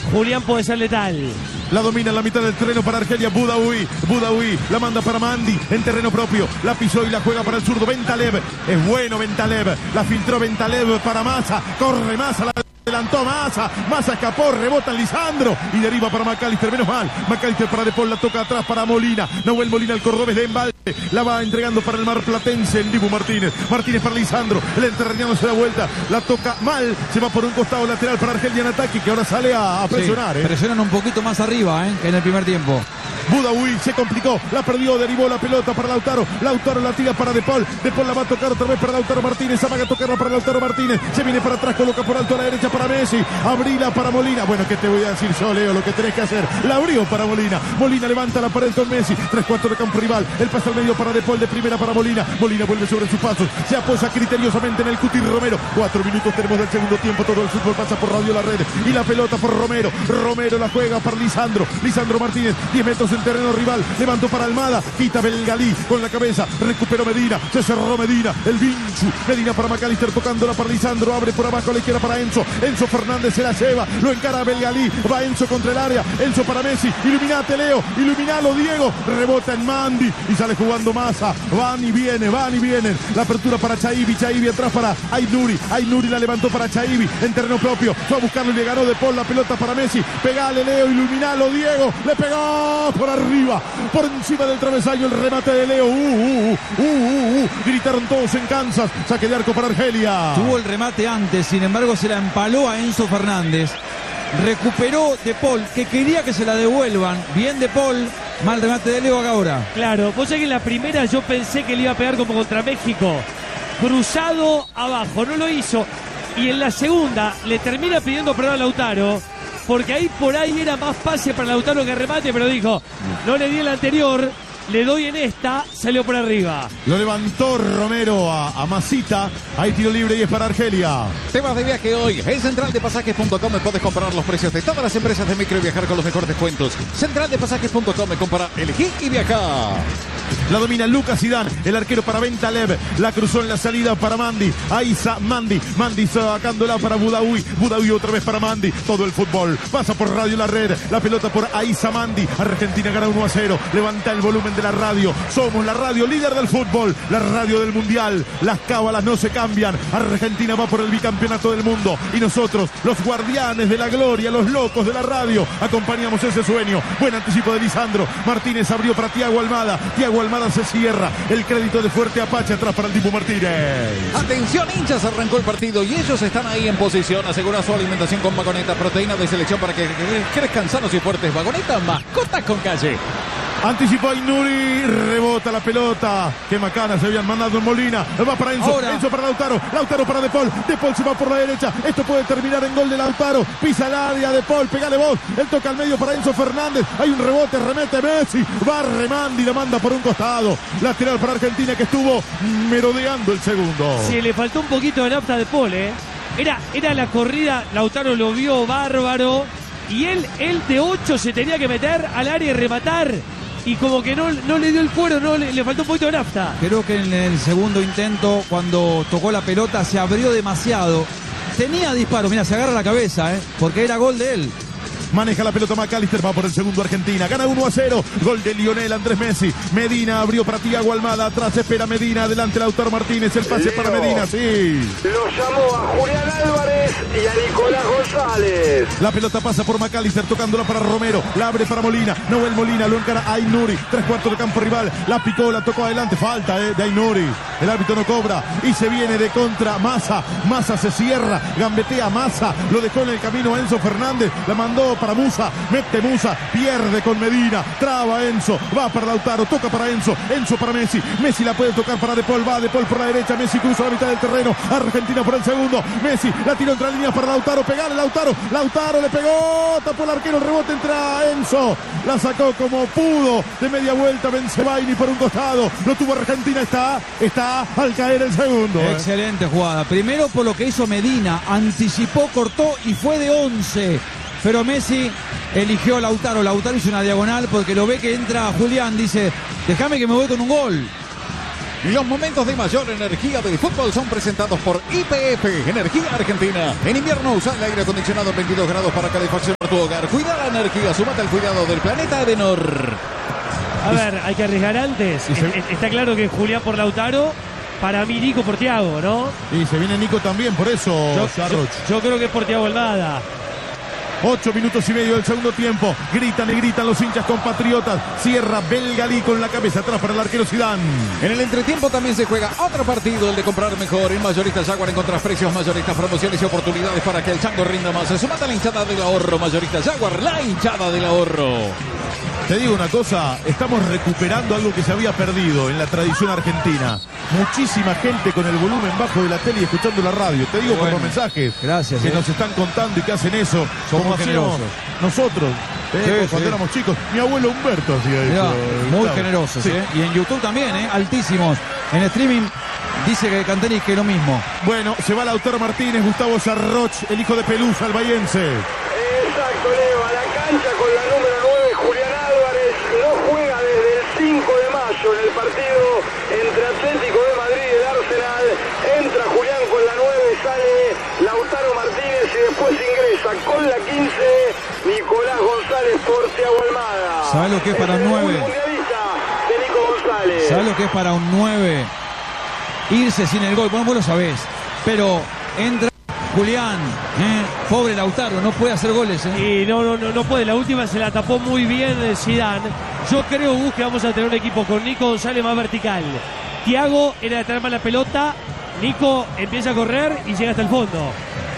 Julián puede ser letal. La domina en la mitad del terreno para Argelia. Boudaoui la manda para Mandi en terreno propio. La pisó y la juega para el zurdo. Bentalev. Es bueno Bentalev. La filtró Bentalev para Massa. Corre Massa. La adelantó Massa. Massa escapó. Rebota Lisandro. Y deriva para McAllister. Menos mal. McAllister para De Paul. La toca atrás para Molina. Nahuel Molina, el cordobés de Embalde. La va entregando para el marplatense el Dibu Martínez. Martínez para Lisandro. El enterreñado se da vuelta. La toca mal. Se va por un costado lateral para Argelia en ataque, que ahora sale a presionar. Sí, presionan un poquito más arriba que en el primer tiempo. Boudaoui se complicó, la perdió, derivó la pelota para Lautaro. Lautaro la tira para De Paul. De Paul la va a tocar otra vez para Lautaro Martínez. Amaga a tocarla para Lautaro Martínez. Se viene para atrás, coloca por alto a la derecha para Messi. Abrila para Molina. Bueno, ¿qué te voy a decir yo, Leo? Lo que tenés que hacer. La abrió para Molina. Molina levanta la pared con Messi. 3-4 de campo rival. El pase al medio para De Paul, de primera para Molina. Molina vuelve sobre sus pasos. Se apoya criteriosamente en el Cuti Romero. 4 minutos tenemos del segundo tiempo. Todo el fútbol pasa por Radio La Red. Y la pelota por Romero. Romero la juega para Lisandro. Lisandro Martínez. 10 metros en terreno rival. Levantó para Almada, quita Belgalí con la cabeza, recuperó Medina, se cerró Medina, el Vinchu, Medina para McAllister tocándola para Lisandro, abre por abajo a la izquierda para Enzo Fernández se la lleva, lo encara a Belgalí, va Enzo contra el área, Enzo para Messi, iluminate Leo, iluminalo Diego, rebota en Mandi y sale jugando Massa, van y vienen, la apertura para Chaibi atrás para Aynuri la levantó para Chaibi en terreno propio, fue a buscarlo y le ganó De Paul, la pelota para Messi, pegale Leo, iluminalo Diego, le pegó por arriba, por encima del travesaño el remate de Leo. Gritaron todos en Kansas. Saque de arco para Argelia. Tuvo el remate antes, sin embargo se la empaló a Enzo Fernández. Recuperó De Paul, que quería que se la devuelvan. Bien De Paul, mal remate de Leo ahora. Claro, vos sabés que en la primera yo pensé que le iba a pegar como contra México. Cruzado abajo, no lo hizo. Y en la segunda le termina pidiendo perdón a Lautaro. Porque ahí por ahí era más pase para Lautaro que remate, pero dijo, no le di el anterior, le doy en esta, salió por arriba. Lo levantó Romero a Masita, hay tiro libre y es para Argelia. Temas de viaje hoy, en centraldepasajes.com puedes comparar los precios de todas las empresas de micro y viajar con los mejores descuentos. Centraldepasajes.com, compara, elegí y viaja. La domina Lucas Zidane, el arquero para Bentalev, la cruzó en la salida para Mandi, Aiza Mandi sacándola para Boudaoui otra vez para Mandi, todo el fútbol, pasa por Radio La Red, la pelota por Aiza Mandi, Argentina gana 1-0, levanta el volumen de la radio, somos la radio líder del fútbol, la radio del mundial, las cábalas no se cambian, Argentina va por el bicampeonato del mundo y nosotros, los guardianes de la gloria, los locos de la radio, acompañamos ese sueño, buen anticipo de Lisandro, Martínez abrió para Thiago Almada se cierra, el crédito de Fuerte Apache atrás para el Dibu Martínez. Atención hinchas, arrancó el partido y ellos están ahí en posición, asegura su alimentación con Vagoneta, proteína de selección para que crezcan sanos y fuertes. Vagoneta, mascotas con calle. Anticipó Aynuri, rebota la pelota. Qué macana se habían mandado en Molina. Va para Enzo, ahora. Enzo para Lautaro para De Paul. De Paul se va por la derecha. Esto puede terminar en gol de Lautaro. Pisa el área De Paul, pegale vos. Él toca al medio para Enzo Fernández. Hay un rebote, remete Messi. Barre Mandi, la manda por un costado. Lateral para Argentina que estuvo merodeando el segundo. Sí, le faltó un poquito de nafta a De Paul, Era la corrida, Lautaro lo vio bárbaro. Y él de 8 se tenía que meter al área y rematar. Y como que no le dio el cuero, le faltó un poquito de nafta. Creo que en el segundo intento, cuando tocó la pelota, se abrió demasiado. Tenía disparo, mira, se agarra la cabeza, porque era gol de él. Maneja la pelota McAllister, va por el segundo Argentina. Gana 1-0. Gol de Lionel Andrés Messi. Medina abrió para Thiago Almada. Atrás espera Medina. Adelante Lautaro Martínez. El pase para Medina. Sí. Lo llamó a Julián Álvarez y a Nicolás González. La pelota pasa por McAllister tocándola para Romero. La abre para Molina. Nahuel Molina lo encara a Aynuri. 3/4 de campo rival. La picó, la tocó adelante. Falta de Aynuri. El árbitro no cobra. Y se viene de contra Massa. Massa se cierra. Gambetea Massa. Lo dejó en el camino a Enzo Fernández. La mandó para Musa, mete Musa, pierde con Medina, traba Enzo, va para Lautaro, toca para Enzo para Messi, Messi la puede tocar para De Paul, va De Paul por la derecha, Messi cruza la mitad del terreno, Argentina por el segundo, Messi la tiró entre líneas para Lautaro, pegale Lautaro le pegó, tapó el arquero, el rebote entra Enzo, la sacó como pudo, de media vuelta Benzebaini por un costado, lo tuvo Argentina, está al caer el segundo. Excelente jugada, primero por lo que hizo Medina, anticipó, cortó y fue de 11. Pero Messi eligió a Lautaro hizo una diagonal porque lo ve que entra Julián, dice, déjame que me voy con un gol. Los momentos de mayor energía del fútbol son presentados por YPF, Energía Argentina. En invierno usa el aire acondicionado en 22 grados para calefacción tu hogar. Cuida la energía, súmate al cuidado del planeta Edenor. A ver, hay que arriesgar antes. Está claro que Julián por Lautaro, para mí Nico por Thiago, ¿no? Y se viene Nico también, por eso, Yo creo que es por Thiago Almada. 8 minutos y medio del segundo tiempo. Gritan y gritan los hinchas compatriotas. Cierra Belgalí con la cabeza atrás para el arquero Zidane. En el entretiempo también se juega otro partido, el de comprar mejor. En Mayoristas Jaguar encontrás precios, mayoristas, promociones y oportunidades para que el chango rinda más. Se sumata la hinchada del ahorro. Mayoristas Jaguar, la hinchada del ahorro. Te digo una cosa, estamos recuperando algo que se había perdido en la tradición argentina. Muchísima gente con el volumen bajo de la tele y escuchando la radio. Te digo por los mensajes gracias, que nos están contando y que hacen eso. Somos como generosos. Nosotros, cuando éramos chicos. Mi abuelo Humberto hacía eso. Muy Claro. generosos, Sí. Y en YouTube también, altísimos. En streaming dice que Canteri que lo mismo. Bueno, se va Lautaro Martínez, Gustavo Sarroch, el hijo de Pelusa, el bahiense. Exacto, Leo, a la cancha con la número 9, Julián Álvarez. No juega desde el 5 de mayo en el partido entre Atlético de Madrid y el Arsenal. Entra Julián con la 9, sale Lautaro Martínez y después ingresa con la 15, Nicolás González por Thiago Almada. ¿Sabes lo que es para un 9? Mundialista de Nico González. ¿Sabes lo que es para un 9? Irse sin el gol. Bueno, vos lo sabés. Pero entra Julián, pobre Lautaro, no puede hacer goles. Y no puede. La última se la tapó muy bien Zidane. Yo creo, Gus, que vamos a tener un equipo con Nico González más vertical. Thiago era de traer más la pelota. Nico empieza a correr y llega hasta el fondo.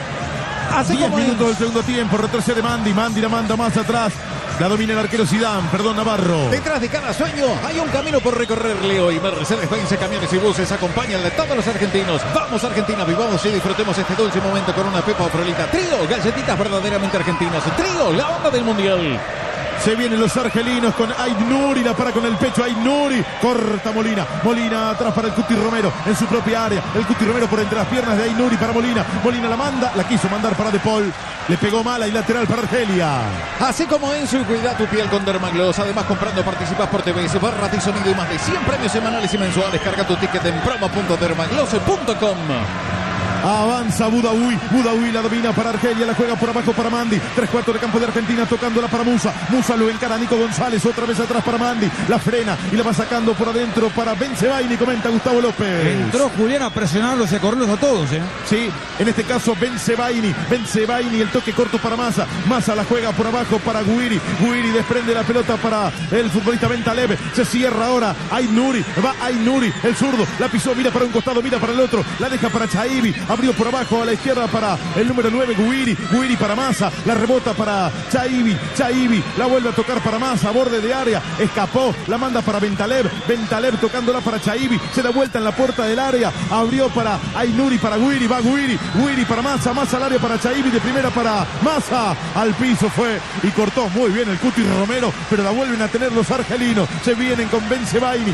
Hace 10 minutos del segundo tiempo, retrocede Mandi la manda más atrás. La domina el arquero Zidane, Navarro. Detrás de cada sueño hay un camino por recorrer, Leo, y Mercedes-Benz Camiones y Buses acompañan de todos los argentinos. Vamos Argentina, vivamos y disfrutemos este dulce momento con una pepa o frolita. Trío, galletitas verdaderamente argentinas. Trío, la onda del mundial. Se vienen los argelinos con Aït-Nouri, la para con el pecho Aït-Nouri, corta Molina atrás para el Cuti Romero en su propia área, el Cuti Romero por entre las piernas de Aït-Nouri para Molina la manda, la quiso mandar para De Paul, le pegó mala y lateral para Argelia. Así como Enzo y cuida tu piel con Dermagloss, además comprando participas por TVS, barras y sonido y más de 100 premios semanales y mensuales. Carga tu ticket en promo.dermagloss.com. Avanza Boudaoui la domina para Argelia, la juega por abajo para Mandi, 3/4 de campo de Argentina, tocándola para Musa lo encara a Nico González, otra vez atrás para Mandi, la frena y la va sacando por adentro para Bensebaini, comenta Gustavo López. Entró Julián a presionarlos y a correrlos a todos, Sí, en este caso Bensebaini, el toque corto para Massa la juega por abajo para Guiri desprende la pelota para el futbolista Bentaleb, se cierra ahora Aït-Nouri, va Aït-Nouri, el zurdo, la pisó, mira para un costado, mira para el otro, la deja para Chaibi, abrió por abajo a la izquierda para el número 9 Guiri para Massa, la rebota para Chaibi, la vuelve a tocar para Massa, borde de área, escapó, la manda para Bentaleb tocándola para Chaibi, se da vuelta en la puerta del área, abrió para Aït-Nouri, para Guiri, va Guiri para Massa al área para Chaibi, de primera para Massa, al piso fue y cortó muy bien el Cuti Romero, pero la vuelven a tener los argelinos, se vienen con Bensebaini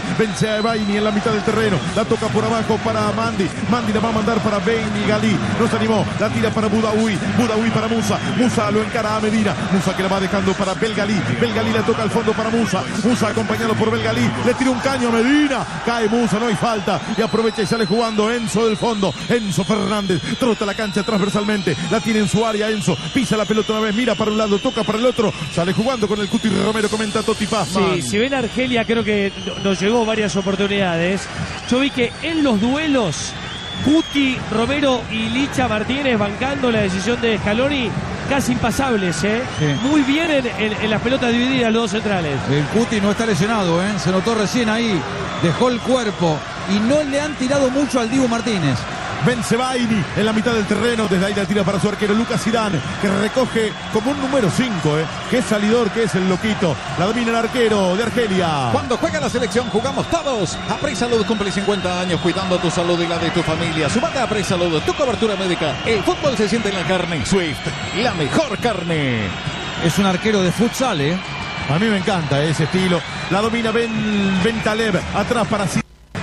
en la mitad del terreno, la toca por abajo para Mandi la va a mandar para Belgalí, no se animó, la tira para Boudaoui para Musa lo encara a Medina, Musa que la va dejando para Belgalí la toca al fondo para Musa acompañado por Belgalí, le tira un caño a Medina, cae Musa, no hay falta y aprovecha y sale jugando Enzo del fondo, Enzo Fernández, trota la cancha transversalmente, la tiene en su área Enzo, pisa la pelota una vez, mira para un lado, toca para el otro, sale jugando con el Cuti Romero, comenta Totti Pazman. Sí, si ven a Argelia creo que nos llegó varias oportunidades. Yo vi que en los duelos Cuti, Romero y Licha Martínez bancando la decisión de Scaloni, casi impasables, Sí. Muy bien en las pelotas divididas los dos centrales. El Cuti no está lesionado, se notó recién ahí, dejó el cuerpo y no le han tirado mucho al Dibu Martínez. Bensebaini en la mitad del terreno, desde ahí la tira para su arquero Lucas Zidane, que recoge como un número 5, que es salidor, que es el loquito, la domina el arquero de Argelia. Cuando juega la selección jugamos todos. Apre Salud cumple 50 años cuidando tu salud y la de tu familia. Sumate a Apre Salud, tu cobertura médica. El fútbol se siente en la carne. Swift, la mejor carne. Es un arquero de futsal, A mí me encanta ese estilo. La domina Bentaleb, atrás para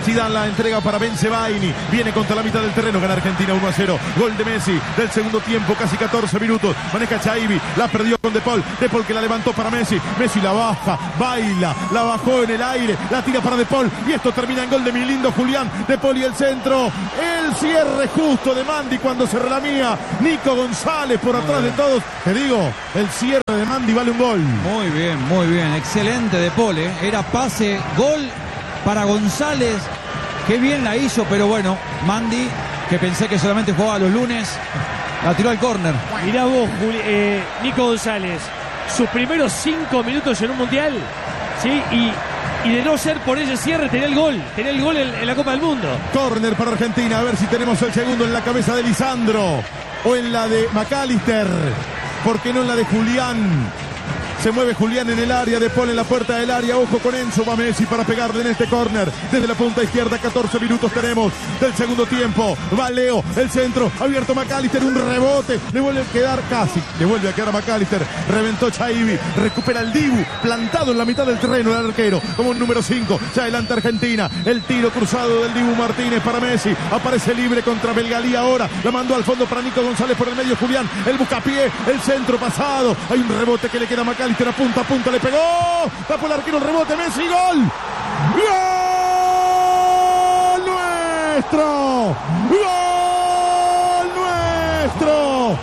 Zidane la entrega para Bensebaini. Viene contra la mitad del terreno. Gana Argentina 1-0. Gol de Messi del segundo tiempo. Casi 14 minutos. Maneja Chaibi. La perdió con De Paul. De Paul que la levantó para Messi. Messi la baja. Baila. La bajó en el aire. La tira para De Paul. Y esto termina en gol de mi lindo Julián. De Paul y el centro. El cierre justo de Mandi cuando se relamía. Nico González por atrás de todos. Te digo, el cierre de Mandi vale un gol. Muy bien. Excelente De Paul, ¿eh? Era pase, gol para González. Qué bien la hizo, pero bueno, Mandi, que pensé que solamente jugaba los lunes, la tiró al córner. Mirá vos, Nico González, sus primeros 5 minutos en un mundial, ¿sí? Y de no ser por ese cierre, tenía el gol en la Copa del Mundo. Córner para Argentina, a ver si tenemos el segundo en la cabeza de Lisandro o en la de McAllister. ¿Por qué no en la de Julián? Se mueve Julián en el área, De Paul en la puerta del área. Ojo con Enzo, va Messi para pegarle en este córner. Desde la punta izquierda, 14 minutos tenemos del segundo tiempo. Va Leo, el centro, abierto McAllister, un rebote. Le vuelve a quedar a McAllister. Reventó Chaibi, recupera el Dibu, plantado en la mitad del terreno el arquero, como un número 5. Se adelanta Argentina. El tiro cruzado del Dibu Martínez para Messi. Aparece libre contra Belgalí ahora. La mandó al fondo para Nico González por el medio Julián. El buscapié, el centro pasado. Hay un rebote que le queda a McAllister. A punta, le pegó. Tapó el arquero, el rebote, Messi, gol. ¡Gol nuestro! ¡Gol nuestro!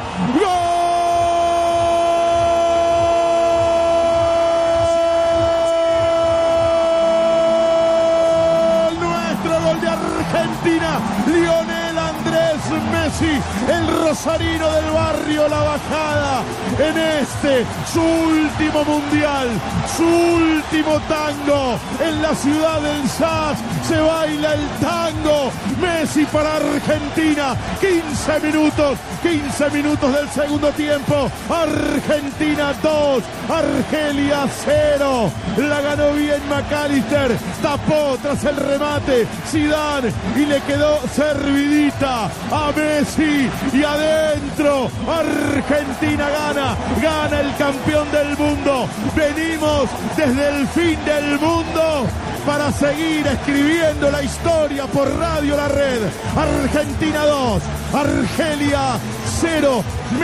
¡Gol nuestro! Gol de Argentina. Lionel Andrés Messi, el rosarino del barrio La Bajada, en este, su último mundial, su último tango, en la ciudad del jazz, se baila el tango, Messi para Argentina, 15 minutos del segundo tiempo, Argentina 2, Argelia 0, la ganó bien McAllister, tapó tras el remate Zidane y le quedó servidita a Messi y adentro Argentina gana el campeón del mundo. Venimos desde el fin del mundo para seguir escribiendo la historia por Radio La Red. Argentina 2, Argelia 0,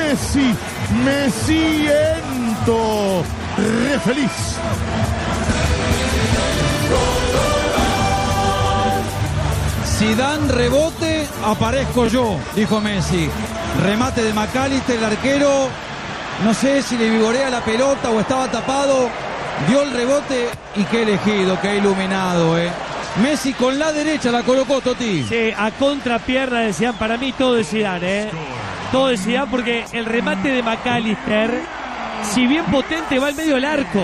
Messiento. Re feliz. Zidane rebote, aparezco yo, dijo Messi. Remate de McAllister, el arquero, no sé si le vigorea la pelota o estaba tapado, dio el rebote y qué elegido, qué iluminado, Messi con la derecha la colocó, Toti. Sí, a contrapierna de Zidane, para mí todo de Zidane, todo de Zidane, porque el remate de McAllister, si bien potente, va al medio del arco,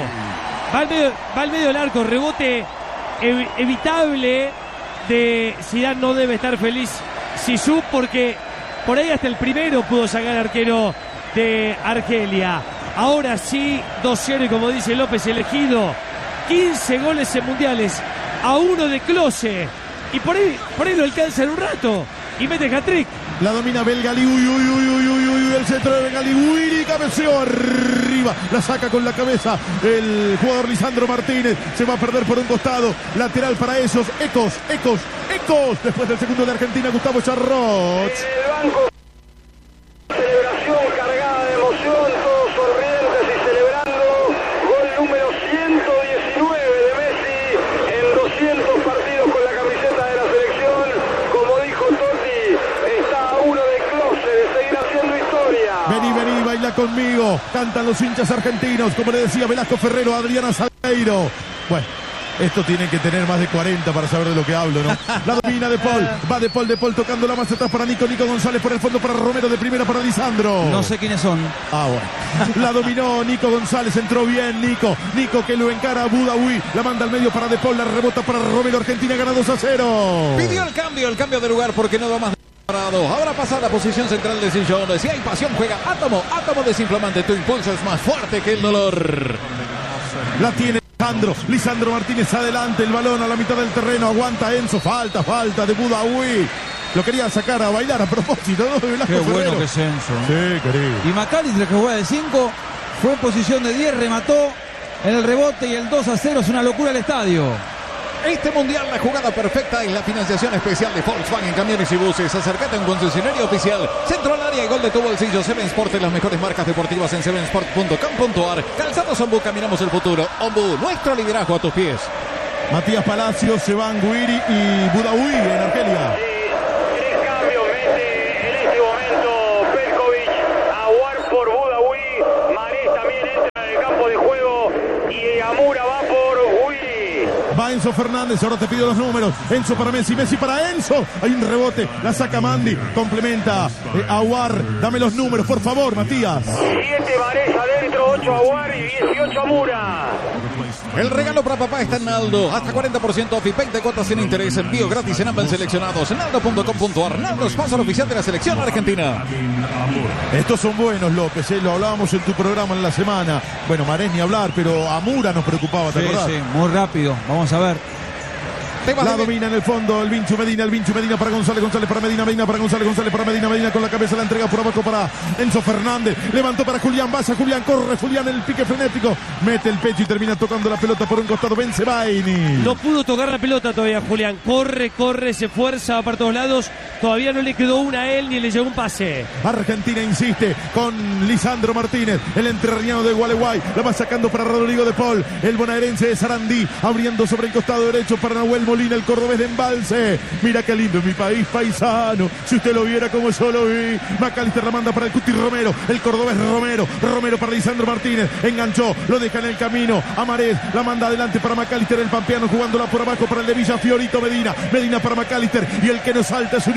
rebote evitable de Zidane. No debe estar feliz Zizou, porque por ahí hasta el primero pudo sacar al arquero de Argelia. Ahora sí, 2-0 y como dice López, elegido 15 goles en mundiales, a 1 de Klose, y por ahí lo alcanza en un rato y mete hat-trick. La domina Belgalí, el centro de Belgalí, y cabeceó arriba, la saca con la cabeza el jugador Lisandro Martínez, se va a perder por un costado, lateral para ellos, Ecos, después del segundo de Argentina, Gustavo Charrot. En el banco, celebración cargada de emoción, todos sonrientes y celebrando, gol número 119 de Messi en 200 partidos con la camiseta de la selección. Como dijo Totti, está a 1 de Klose de seguir haciendo historia. Vení, baila conmigo, cantan los hinchas argentinos, como le decía Velasco Ferrero a Adriana Salgueiro. Bueno, esto tiene que tener más de 40 para saber de lo que hablo, ¿no? La domina De Paul, va De Paul tocando la más atrás para Nico González, por el fondo para Romero, de primera para Lisandro. No sé quiénes son. Bueno. La dominó Nico González, entró bien Nico que lo encara a Boudaoui, la manda al medio para De Paul, la rebota para Romero, Argentina gana 2-0. Pidió el cambio de lugar porque no va más parado. Ahora pasa a la posición central de sillón. Si hay pasión, juega Átomo desinflamante, tu impulso es más fuerte que el dolor. La tiene Lisandro Martínez adelante, el balón a la mitad del terreno, aguanta Enzo, falta de Boudaoui. Lo quería sacar a bailar a propósito, ¿no? De Velasco Qué Ferrero. bueno que es Enzo. Sí, querido. Y McAllister, que juega de 5, fue en posición de 10, remató en el rebote y el 2-0 es una locura el estadio. Este mundial, la jugada perfecta es la financiación especial de Volkswagen Camiones y Buses. Acércate a un concesionario oficial. Centro al área y gol de tu bolsillo. Seven Sport, las mejores marcas deportivas en sevensport.com.ar. Calzados Ombu, caminamos el futuro. Ombu, nuestro liderazgo a tus pies. Matías Palacios, se van Guiri y Budawi en Argelia. Tres cambios mete en este momento Petkovic. Aguar por Budawi. Marés también entra en el campo de juego. Y Amura va por Guiri. Va Enzo Fernández, ahora te pido los números. Enzo para Messi, Messi para Enzo. Hay un rebote, la saca Mandi. Complementa Aguar. Dame los números, por favor, Matías. 7 Marés adentro, 8 Aguar y 18 Amura. El regalo para papá está en Naldo. Hasta 40% off y 20 cuotas sin interés. Envío gratis en ambos seleccionados. Naldo.com.ar. Naldo, sponsor oficial de la selección argentina. Estos son buenos, López, lo hablábamos en tu programa en la semana. Bueno, Marés ni hablar, pero Amura nos preocupaba, ¿te acordás? Sí, muy rápido. Vamos a ver. La domina en el fondo el Vinchu Medina para González, González para Medina, Medina para González, González para Medina, Medina con la cabeza, la entrega por abajo para Enzo Fernández, levantó para Julián, Baza, Julián, corre Julián, el pique frenético, mete el pecho y termina tocando la pelota por un costado, Bensebaini. No pudo tocar la pelota todavía Julián, corre, se esfuerza para todos lados, todavía no le quedó una a él ni le llegó un pase. Argentina insiste con Lisandro Martínez, el entrerriano de Gualeguay, la va sacando para Rodrigo de Paul, el bonaerense de Sarandí, abriendo sobre el costado derecho para Nahuel Molina, el cordobés de Embalse. Mira qué lindo mi país paisano. Si usted lo viera como yo lo vi. McAllister la manda para el Cuti Romero. El cordobés Romero para Lisandro Martínez. Enganchó, lo deja en el camino. Amarés la manda adelante para McAllister, el pampeano, jugándola por abajo para el de Villa Fiorito Medina. Medina para McAllister. Y el que nos salta es un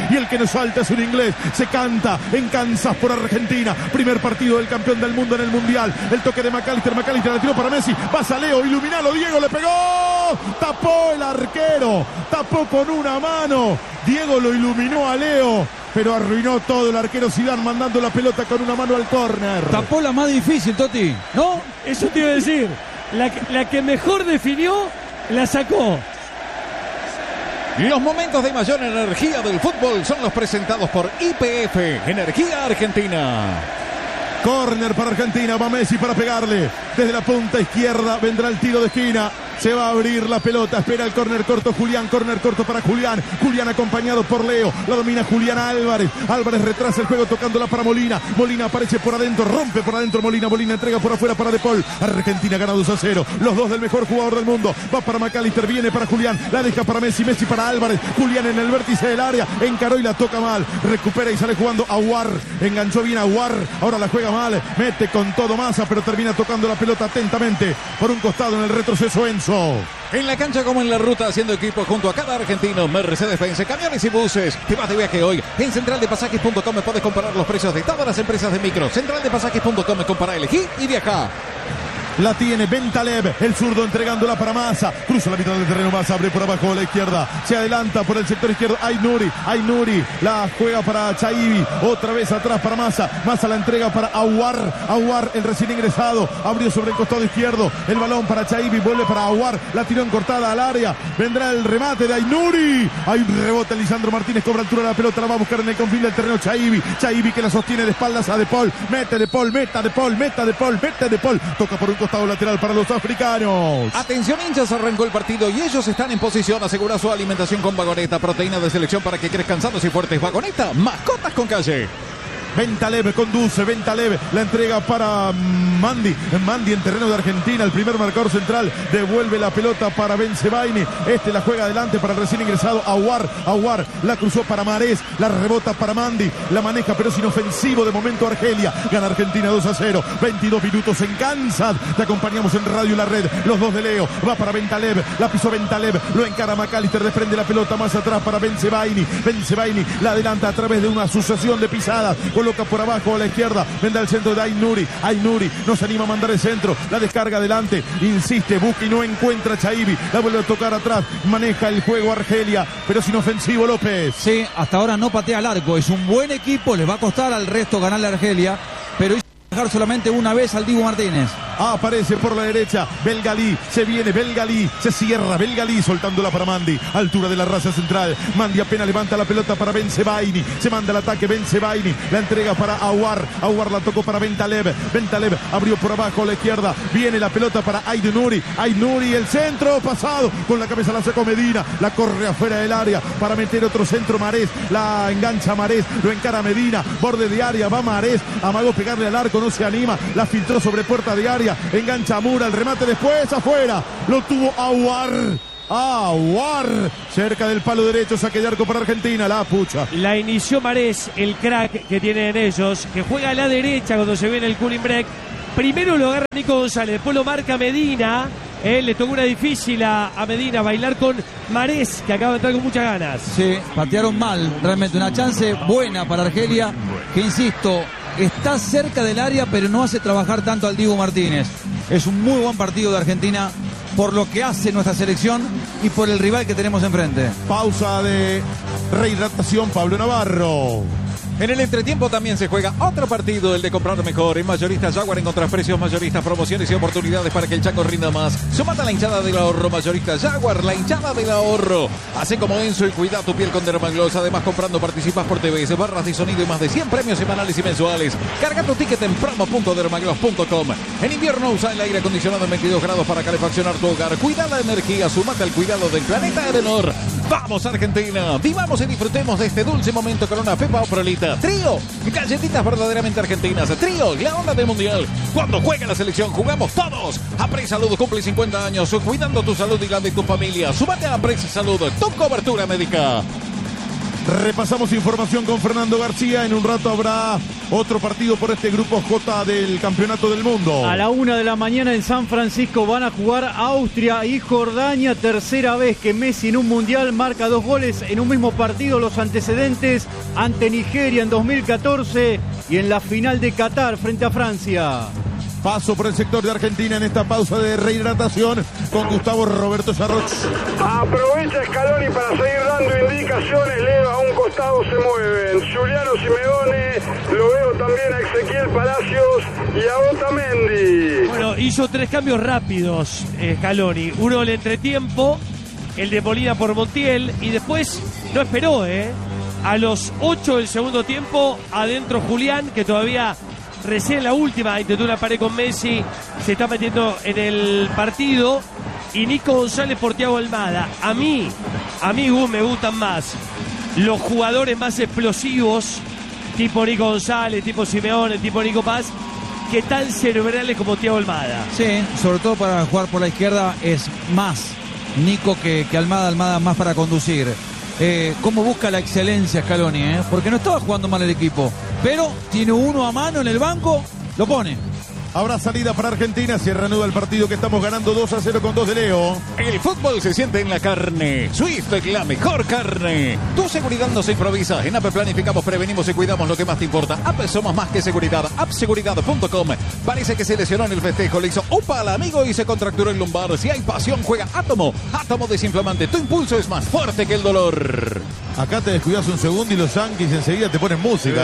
inglés. Se canta en Kansas por Argentina. Primer partido del campeón del mundo en el mundial. El toque de McAllister la tiró para Messi. Pasa Leo, iluminalo, Diego le pegó. Tapó el arquero. Tapó con una mano. Diego lo iluminó a Leo, pero arruinó todo el arquero Zidane mandando la pelota con una mano al córner. Tapó la más difícil, Toti. No, eso te iba a decir. La que mejor definió, la sacó. Los momentos de mayor energía del fútbol son los presentados por YPF, Energía Argentina. Córner para Argentina, va Messi para pegarle. Desde la punta izquierda vendrá el tiro de esquina. Se va a abrir la pelota, espera el córner corto Julián, córner corto para Julián. Julián acompañado por Leo, la domina Julián Álvarez. Álvarez retrasa el juego tocándola para Molina. Molina aparece por adentro, rompe por adentro Molina. Molina entrega por afuera para De Paul. Argentina gana 2-0. Los dos del mejor jugador del mundo. Va para McAllister, viene para Julián. La deja para Messi, Messi para Álvarez. Julián en el vértice del área. Encaró y la toca mal. Recupera y sale jugando Aguar. Enganchó bien Aguar. Ahora la juega mal. Mete con todo Massa, pero termina tocando la pelota atentamente. Por un costado en el retroceso Enzo. En la cancha como en la ruta, haciendo equipo junto a cada argentino. Mercedes-Benz, camiones y buses. Te vas de viaje hoy. En centraldepasajes.com puedes comparar los precios de todas las empresas de micro. Centraldepasajes.com, compara, elegí y viaja. La tiene Bentaleb, el zurdo entregándola para Massa. Cruza la mitad del terreno, Massa abre por abajo a la izquierda. Se adelanta por el sector izquierdo. Aynuri la juega para Chaibi. Otra vez atrás para Massa. Massa la entrega para Aguar, el recién ingresado. Abrió sobre el costado izquierdo. El balón para Chaibi, vuelve para Aguar. La tiró en cortada al área. Vendrá el remate de Aynuri. Hay un rebote, Lisandro Martínez cobra altura de la pelota. La va a buscar en el confín del terreno Chaibi. Chaibi que la sostiene de espaldas a De Paul. Mete De Paul. Toca por un costado lateral para los africanos. Atención hinchas, arrancó el partido y ellos están en posición. Asegura su alimentación con Vagoneta, proteína de selección para que crezcan sanos y fuertes. Vagoneta, mascotas con calle. Bentaleb conduce, la entrega para Mandi en terreno de Argentina, el primer marcador central, devuelve la pelota para Bensebaini, la juega adelante para el recién ingresado Aguar, la cruzó para Marés, la rebota para Mandi, la maneja pero es inofensivo de momento Argelia, gana Argentina 2-0, 22 minutos en Kansas, te acompañamos en Radio La Red, los dos de Leo, va para Bentaleb, la pisó Bentaleb, lo encara McAllister, desprende la pelota más atrás para Bensebaini, la adelanta a través de una sucesión de pisadas, coloca por abajo a la izquierda, vendrá el centro de Aynuri no se anima a mandar el centro, la descarga adelante, insiste, busca y no encuentra a Chaibi, la vuelve a tocar atrás, maneja el juego Argelia, pero es inofensivo López. Sí, hasta ahora no patea al arco, es un buen equipo, les va a costar al resto ganarle a Argelia, pero hizo dejar solamente una vez al Dibu Martínez. Aparece por la derecha Belgalí. Se viene Belgalí. Se cierra Belgalí soltándola para Mandi. Altura de la raza central. Mandi apenas levanta la pelota para Bensebaini. Se manda el ataque Bensebaini. La entrega para Aouar. Aouar la tocó para Bentaleb. Bentaleb abrió por abajo a la izquierda. Viene la pelota para Aït-Nouri. Aït-Nouri, el centro pasado. Con la cabeza la sacó Medina. La corre afuera del área para meter otro centro Marés. La engancha Marés. Lo encara Medina. Borde de área. Va Marés. Amagó pegarle al arco. No se anima. La filtró sobre puerta de área. Engancha a Mura. El remate después afuera. Lo tuvo Aouar. Aouar. Cerca del palo derecho. Saque de arco para Argentina. La pucha. La inició Marés, el crack que tienen ellos, que juega a la derecha cuando se viene el cooling break. Primero lo agarra Nico González, después lo marca Medina. Le tocó una difícil a Medina bailar con Marés, que acaba de entrar con muchas ganas. Sí, patearon mal. Realmente una chance buena para Argelia, que insisto, está cerca del área, pero no hace trabajar tanto al Dibu Martínez. Es un muy buen partido de Argentina por lo que hace nuestra selección y por el rival que tenemos enfrente. Pausa de rehidratación, Pablo Navarro. En el entretiempo también se juega otro partido, el de comprar mejor. En Mayoristas Jaguar encontrás precios mayoristas, promociones y oportunidades para que el chango rinda más. Sumate a la hinchada del ahorro. Mayoristas Jaguar, la hinchada del ahorro. Hace como Enzo y cuida tu piel con Dermagloss. Además, comprando participas por TVs, barras de sonido y más de 100 premios semanales y mensuales. Carga tu ticket en promo.dermagloss.com. En invierno usa el aire acondicionado en 22 grados para calefaccionar tu hogar. Cuida la energía, sumate al cuidado del planeta Edenor. ¡Vamos, Argentina! Vivamos y disfrutemos de este dulce momento con una Pepa o Prolita. Trío, galletitas verdaderamente argentinas. Trío, la onda del mundial. Cuando juega la selección, jugamos todos. Apres Salud cumple 50 años, cuidando tu salud y la de tu familia. Súbate a Apres Salud, tu cobertura médica. Repasamos información con Fernando García. En un rato habrá otro partido por este grupo J del Campeonato del Mundo. A la 1 de la mañana en San Francisco van a jugar Austria y Jordania. Tercera vez que Messi en un mundial marca 2 goles en un mismo partido. Los antecedentes ante Nigeria en 2014 y en la final de Qatar frente a Francia. Paso por el sector de Argentina en esta pausa de rehidratación con Gustavo Roberto Sarroch. Aprovecha Scaloni para seguir dando indicaciones. Leo a un costado se mueven Giuliano Simeone, lo veo también a Ezequiel Palacios y a Otamendi. Bueno, hizo 3 cambios rápidos Scaloni. Uno el entretiempo, el de Molina por Montiel, y después no esperó, a los 8 del segundo tiempo, adentro Julián, que todavía recién la última intentó una pared con Messi, se está metiendo en el partido, y Nico González por Thiago Almada. A mí me gustan más los jugadores más explosivos, tipo Nico González, tipo Simeone, tipo Nico Paz, que tan cerebrales como Thiago Almada. Sí, sobre todo para jugar por la izquierda es más Nico que Almada más para conducir. Cómo busca la excelencia Scaloni, porque no estaba jugando mal el equipo, pero tiene uno a mano en el banco, lo pone. Habrá salida para Argentina, se reanuda el partido que estamos ganando 2-0 con 2 de Leo. El fútbol se siente en la carne. Swift, la mejor carne. Tu seguridad no se improvisa. En APP planificamos, prevenimos y cuidamos lo que más te importa. APP somos más que seguridad. appseguridad.com. Parece que se lesionó en el festejo. Le hizo upa al amigo y se contracturó el lumbar. Si hay pasión, juega Átomo. Átomo desinflamante. Tu impulso es más fuerte que el dolor. Acá te descuidas un segundo y los Yankees enseguida te ponen música,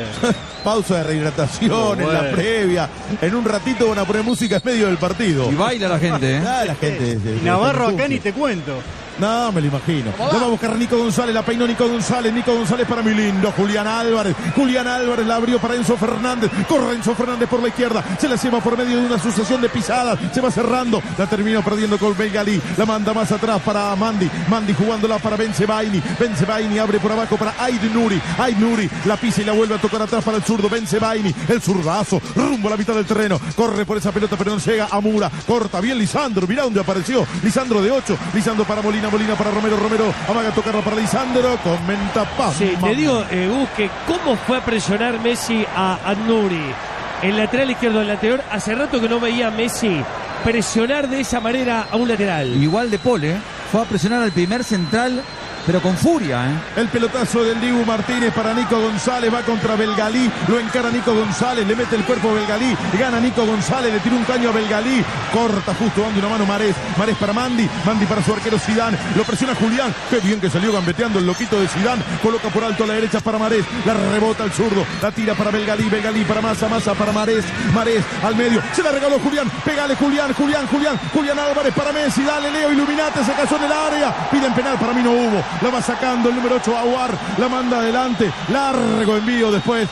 Pausa de rehidratación en la previa. En un ratito van a poner música en medio del partido. Y baila la gente, La gente. Y Navarro acá ni te cuento. No, me lo imagino. La va a buscar Nico González, la peinó Nico González para mi lindo Julián Álvarez. Julián Álvarez la abrió para Enzo Fernández. Corre Enzo Fernández por la izquierda. Se la lleva por medio de una sucesión de pisadas. Se va cerrando. La terminó perdiendo con Belgalí. La manda más atrás para Mandi. Mandi jugándola para Bensebaini. Bensebaini abre por abajo para Aït-Nouri. Aït-Nouri la pisa y la vuelve a tocar atrás para el zurdo. Bensebaini, el zurdazo, rumbo a la mitad del terreno. Corre por esa pelota, pero no llega a Mura. Corta bien Lisandro. Mirá dónde apareció. Lisandro de 8. Lisandro para Molina para Romero, amaga a tocarla para Lisandro, comenta Paz. Sí, te digo, Busque, ¿cómo fue a presionar Messi a Aït-Nouri? El lateral izquierdo del anterior, hace rato que no veía a Messi presionar de esa manera a un lateral. Igual de Paul, fue a presionar al primer central pero con furia, ¿eh? El pelotazo del Dibu Martínez para Nico González, va contra Belgalí, lo encara Nico González, le mete el cuerpo a Belgalí, gana Nico González, le tira un caño a Belgalí, corta justo dando una mano Marés para Mandi para su arquero Zidane, lo presiona Julián, qué bien que salió gambeteando el loquito de Zidane, coloca por alto a la derecha para Marés, la rebota al zurdo, la tira para Belgalí para Massa para Marés al medio, se la regaló Julián, pégale Julián Álvarez para Messi, dale Leo, iluminate, se cayó en el área, piden penal, para mí no hubo, la va sacando el número 8 Aouar, la manda adelante, largo envío después,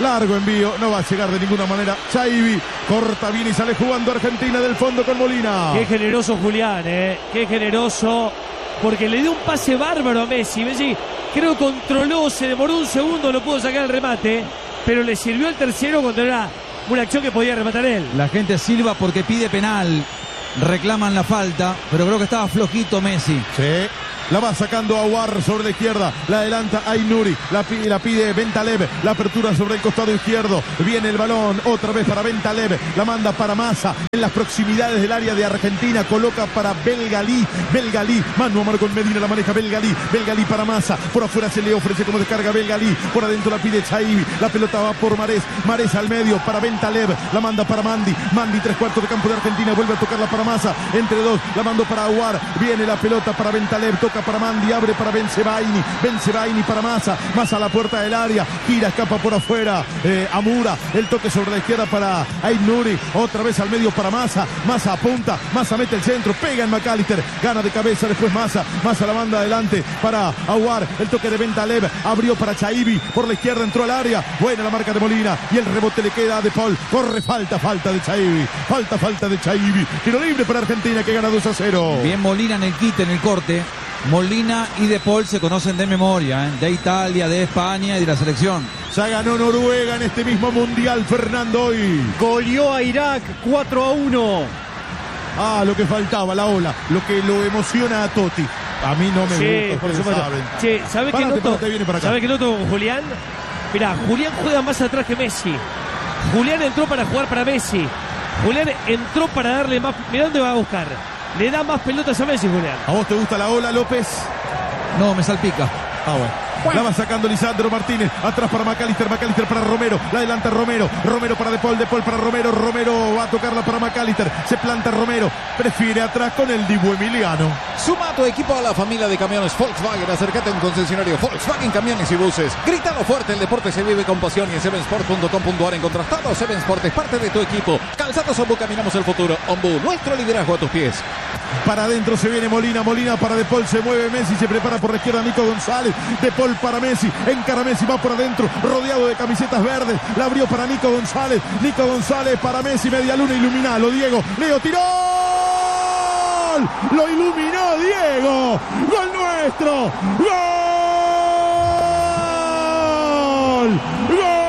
no va a llegar de ninguna manera. Chaibi corta bien y sale jugando Argentina del fondo con Molina. Qué generoso Julián, qué generoso, porque le dio un pase bárbaro a Messi. Messi creo controló, se demoró un segundo, no pudo sacar el remate, pero le sirvió el tercero cuando era una acción que podía rematar él. La gente silba porque pide penal, reclaman la falta, pero creo que estaba flojito Messi. Sí. La va sacando Aouar sobre la izquierda, la adelanta Aït-Nouri, la pide Bentaleb, la apertura sobre el costado izquierdo, viene el balón otra vez para Bentaleb, la manda para Massa, en las proximidades del área de Argentina, coloca para Belgalí, mano a mano con Medina, la maneja Belgalí para Massa, por afuera se le ofrece como descarga Belgalí, por adentro la pide Chaibi, la pelota va por Marés al medio para Bentaleb, la manda para Mandi, 3/4 de campo de Argentina, vuelve a tocarla para Massa, entre dos, la mandó para Aouar, viene la pelota para Bentaleb, toca para Mandi, abre para Bensebaini para Massa a la puerta del área, gira, escapa por afuera, Amura, el toque sobre la izquierda para Aït-Nouri, otra vez al medio para Massa apunta, Massa mete el centro, pega en McAllister, gana de cabeza después Massa la manda adelante para Aouar, el toque de Bentaleb, abrió para Chaibi, por la izquierda entró al área, buena la marca de Molina, y el rebote le queda a De Paul, corre, falta de Chaibi, falta de Chaibi, tiro libre para Argentina que gana 2-0. Bien Molina en el quite, en el corte. Molina y De Paul se conocen de memoria, de Italia, de España y de la selección. Ya ganó Noruega en este mismo mundial, Fernando, hoy. Goleó a Irak 4-1. Lo que faltaba, la ola, lo que lo emociona a Totti. A mí no me gusta, por supuesto. Che, ¿sabe qué noto con Julián? Mirá, Julián juega más atrás que Messi. Julián entró para jugar para Messi. Julián entró para darle más. Mirá dónde va a buscar. Le da más pelotas a Messi, Julián. ¿A vos te gusta la ola, López? No, me salpica. Bueno. La va sacando Lisandro Martínez, atrás para McAllister para Romero, la adelanta Romero para De Paul para Romero va a tocarla para McAllister, se planta Romero, prefiere atrás con el Dibu Emiliano. Suma a tu equipo a la familia de camiones Volkswagen, acércate a un concesionario Volkswagen Camiones y Buses, grítalo fuerte, el deporte se vive con pasión y en sevensport.com.ar encontrás todo. Seven Sport es parte de tu equipo. Calzados Ombu, caminamos el futuro. Ombu, nuestro liderazgo a tus pies. Para adentro se viene Molina para De Paul, se mueve Messi, se prepara por la izquierda Nico González, De Paul para Messi, encara Messi, va por adentro, rodeado de camisetas verdes, la abrió para Nico González para Messi, media luna, iluminalo, Diego, Leo tiró, lo iluminó Diego, gol nuestro, gol.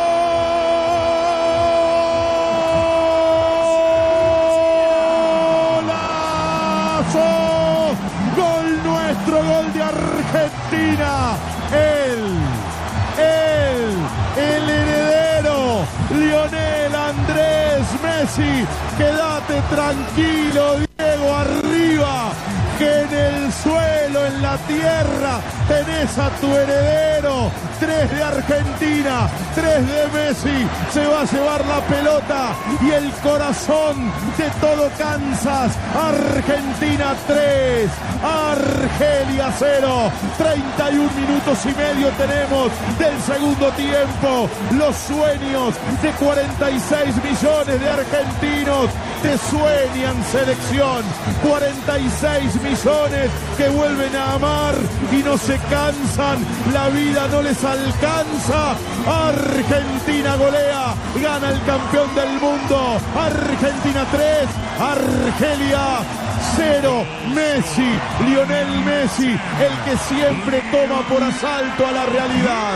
Gol de Argentina, el heredero Lionel Andrés Messi, quédate tranquilo Diego, arriba, que en el suelo, en la tierra, tenés a tu heredero, 3 de Argentina, 3 de Messi, se va a llevar la pelota y el corazón de todo Kansas. Argentina 3, Argelia 0, 31 minutos y medio tenemos del segundo tiempo. Los sueños de 46 millones de argentinos te sueñan, selección, 46 millones que vuelven a amar y no se cansan, la vida no les alcanza. Argentina golea, gana el campeón del mundo. Argentina 3, Argelia 0. Messi, Lionel Messi, el que siempre toma por asalto a la realidad.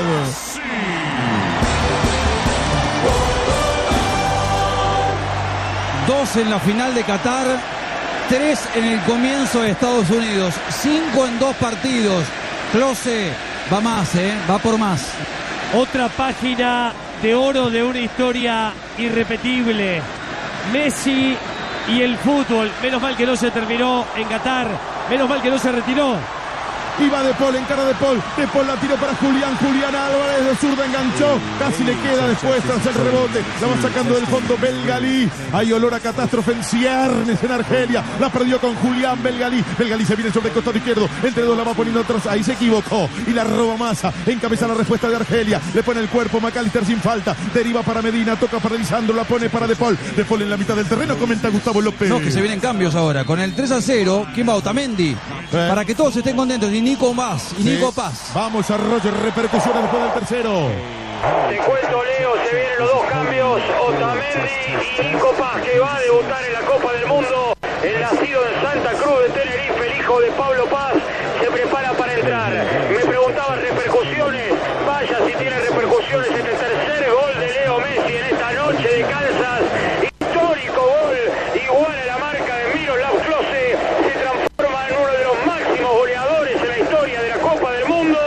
Dos en la final de Qatar, 3 en el comienzo de Estados Unidos, 5 en 2 partidos. Klose va más, va por más. Otra página de oro de una historia irrepetible. Messi y el fútbol. Menos mal que no se terminó en Qatar. Menos mal que no se retiró. y va De Paul, encara De Paul la tiró para Julián Álvarez, de zurda enganchó, casi le queda después tras el rebote, la va sacando del fondo Belgalí. Hay olor a catástrofe en ciernes en Argelia, la perdió con Julián Belgalí se viene sobre el costado izquierdo, entre dos la va poniendo atrás, ahí se equivocó y la roba Massa, encabeza la respuesta de Argelia, le pone el cuerpo McAllister sin falta, deriva para Medina, toca para Lisandro, la pone para De Paul en la mitad del terreno, comenta Gustavo López. No, que se vienen cambios ahora, con el 3-0, ¿quién va? Otamendi, para que todos estén contentos, y Nico Paz. Vamos a Roger, repercusiones después del tercero. Te cuento, Leo, se vienen los dos cambios, Otamendi y Nico Paz, que va a debutar en la Copa del Mundo. El nacido en Santa Cruz de Tenerife, el hijo de Pablo Paz, se prepara para entrar. Me preguntaban repercusiones, vaya si tiene repercusiones este tercer gol de Leo Messi en esta noche de Kansas. Histórico gol, igual a la marca de Miroslav Klose, se transforma en uno de los máximos goleadores en la historia de la Copa del Mundo.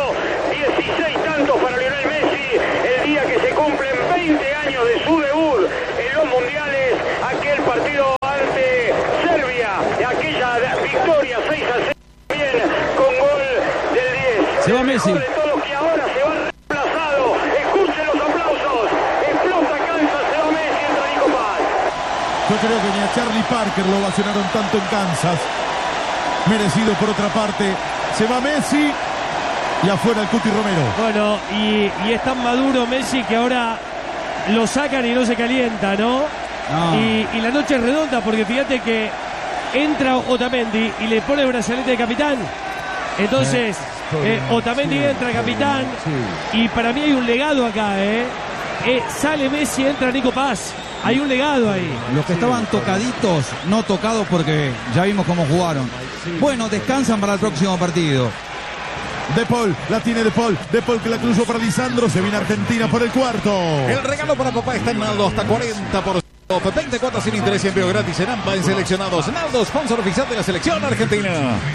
16 tantos para Lionel Messi, el día que se cumplen 20 años de su debut en los mundiales, aquel partido ante Serbia, aquella victoria 6-0 también con gol del 10. Se va Messi. De todos que ahora se va reemplazado, escuchen los aplausos, explota Kansas, se va Messi, entra Nico Paz. Yo creo que ni a Charlie Parker lo ovacionaron tanto en Kansas, merecido por otra parte, se va Messi. Y afuera el Cuti Romero. Bueno, y es tan maduro Messi que ahora lo sacan y no se calienta, ¿no? Y la noche es redonda porque fíjate que entra Otamendi y le pone el brazalete de capitán. Entonces, Otamendi entra capitán y para mí hay un legado acá, sale Messi, entra Nico Paz. Hay un legado ahí. Los que estaban tocaditos, no tocados porque ya vimos cómo jugaron. Bueno, descansan para el próximo partido. De Paul, la tiene De Paul que la cruzó para Lisandro, se viene Argentina por el cuarto. El regalo para papá está en Naldo, hasta 40%. 24 sin interés y envío gratis en AMPA en seleccionados. Naldo, sponsor oficial de la selección argentina.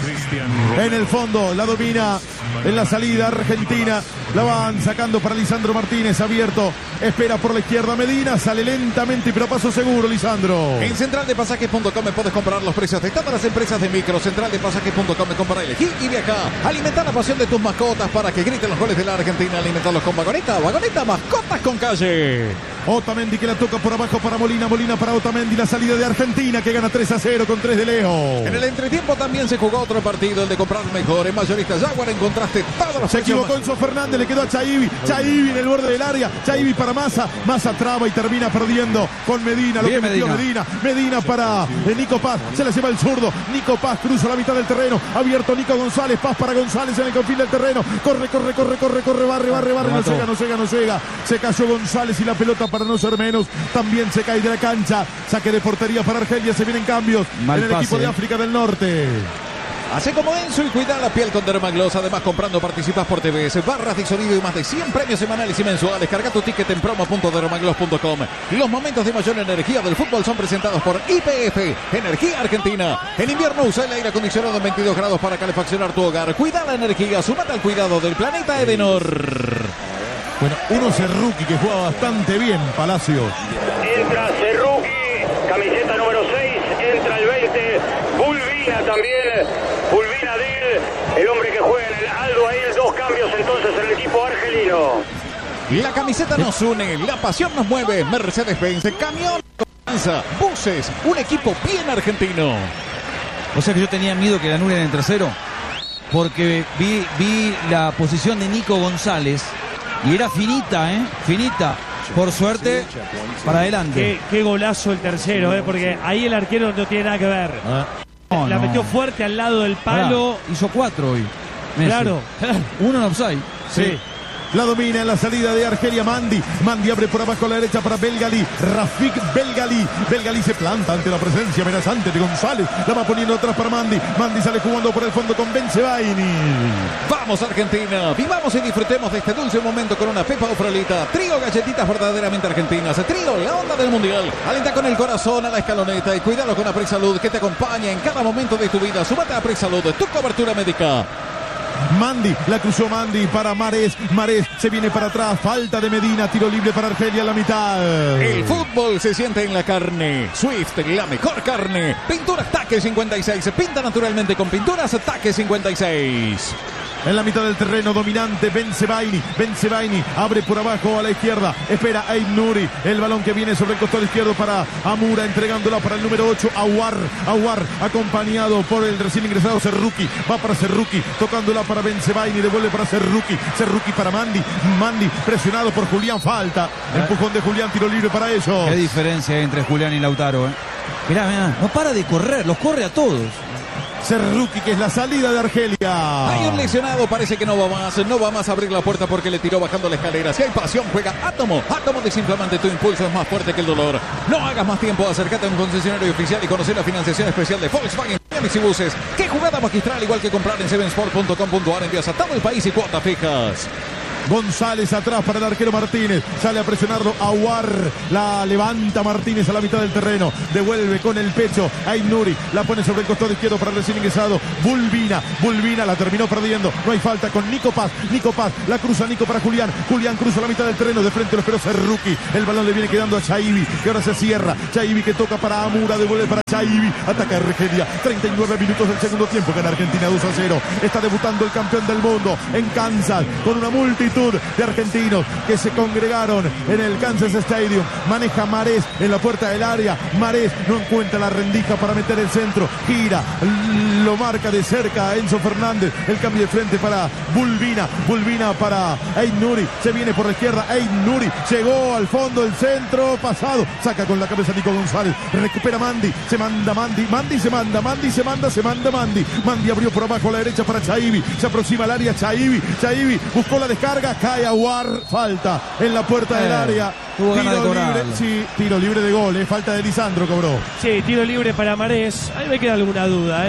En el fondo, la domina en la salida Argentina. La van sacando para Lisandro Martínez, abierto. Espera por la izquierda Medina, sale lentamente pero paso seguro Lisandro. En centraldepasajes.com puedes comprar los precios de todas las empresas de micro. Centraldepasajes.com compra, elegir y viajar. Alimentar la pasión de tus mascotas para que griten los goles de la Argentina. Alimentarlos con Vagoneta, mascotas con calle. Otamendi que la toca por abajo para Molina para Otamendi, la salida de Argentina que gana 3-0 con 3 de Leo. En el entretiempo también se jugó otro partido, el de comprar mejor. En Mayorista Jaguar encontraste todos los. Se equivocó Enzo Fernández, le quedó a Chaibi en el borde del área, Chaibi para Massa traba y termina perdiendo con Medina, lo que metió Medina para Nico Paz, se la lleva el zurdo, Nico Paz cruza la mitad del terreno, abierto Nico González, Paz para González en el confín del terreno, corre, barre, no llega, se cayó González y la pelota para no ser menos, también se cae de la cancha, saque de portería para Argelia, se vienen cambios en el equipo de África del Norte. Hace como Enzo y cuida la piel con Dermagloss. Además, comprando participas por TVS, barras de sonido y más de 100 premios semanales y mensuales. Carga tu ticket en promo.dermagloss.com. Los momentos de mayor energía del fútbol son presentados por YPF, Energía Argentina. En invierno usa el aire acondicionado en 22 grados para calefaccionar tu hogar. Cuida la energía, sumate al cuidado del planeta Edenor. Bueno, uno Cerruqui que juega bastante bien, Palacio. Entra Cerruqui, camiseta número 6, entra el 20, Bulvina también, Bulvina Dil, el hombre que juega en el Aldo Ail, 2 cambios entonces en el equipo argelino. La camiseta nos une, la pasión nos mueve, Mercedes-Benz, camión, buses, un equipo bien argentino. O sea que yo tenía miedo que la anulen en tercero, porque vi la posición de Nico González y era finita, finita. Por suerte, para adelante. Qué golazo el tercero, porque ahí el arquero no tiene nada que ver. La metió fuerte al lado del palo. Hizo 4 hoy. Messi. Claro. Uno en offside. Sí. La domina en la salida de Argelia Mandi abre por abajo a la derecha para Belgalí, Rafik Belgalí se planta ante la presencia amenazante de González, la va poniendo atrás para Mandi sale jugando por el fondo con Benzebaini. Vamos Argentina, vivamos y disfrutemos de este dulce momento con una pepa o frolita, trío galletitas verdaderamente argentinas, trío la onda del mundial, alenta con el corazón a la escaloneta y cuídalo con la Presalud que te acompaña en cada momento de tu vida. Súmate a Presalud, tu cobertura médica. La cruzó Mandi para Marés se viene para atrás, falta de Medina, tiro libre para Argelia a la mitad. El fútbol se siente en la carne. Swift, la mejor carne. Pinturas Taque 56, pinta naturalmente con Pinturas Taque 56. En la mitad del terreno, dominante Bensebaini. Bensebaini abre por abajo a la izquierda. Espera Aid Nuri. El balón que viene sobre el costado izquierdo para Amura, entregándola para el número 8, Aouar. Aouar, acompañado por el recién ingresado Serruki. Va para Serruki, tocándola para Bensebaini. Devuelve para Serruki. Serruki para Mandi. Mandi, presionado por Julián. Falta. Empujón de Julián, tiro libre para ellos. Qué diferencia hay entre Julián y Lautaro, Mirá, no para de correr, los corre a todos. Serruki, que es la salida de Argelia. Hay un lesionado, parece que no va más a abrir la puerta porque le tiró bajando la escalera. Si hay pasión, juega Átomo. Átomo desinflamante, tu impulso es más fuerte que el dolor. No hagas más tiempo, acércate a un concesionario oficial y conocer la financiación especial de Volkswagen y Buses. Qué jugada magistral, igual que comprar en sevensport.com.ar. Envías a todo el país y cuotas fijas. González atrás para el arquero Martínez. Sale a presionarlo Aouar. La levanta Martínez a la mitad del terreno. Devuelve con el pecho a Nuri. La pone sobre el costado izquierdo para el recién ingresado Bulbina. Bulbina la terminó perdiendo. No hay falta con Nico Paz. Nico Paz la cruza Nico para Julián. Julián cruza la mitad del terreno. De frente lo esperó Serruki. El balón le viene quedando a Chaibi, que ahora se cierra. Chaibi que toca para Amura. Devuelve para Chaibi. Ataca Argelia. 39 minutos del segundo tiempo. Gana Argentina 2-0. Está debutando el campeón del mundo en Kansas con una multitud de argentinos que se congregaron en el Kansas Stadium. Maneja Marés en la puerta del área. Marés no encuentra la rendija para meter el centro. Gira, lo marca de cerca a Enzo Fernández. El cambio de frente para Bulbina. Bulbina para Aid Nuri. Se viene por la izquierda. Aid Nuri llegó al fondo del centro. Pasado. Saca con la cabeza Nico González. Recupera Mandi. Se manda Mandi. Mandi se manda. Mandi se manda. Se manda Mandi. Mandi abrió por abajo a la derecha para Chaibi. Se aproxima al área Chaibi. Chaibi buscó la descarga. Cae Aouar, falta en la puerta del área. Tuvo ganas de cobrar. Sí, tiro libre de gol, falta de Lisandro cobró. Sí, tiro libre para Marés. A mí me queda alguna duda,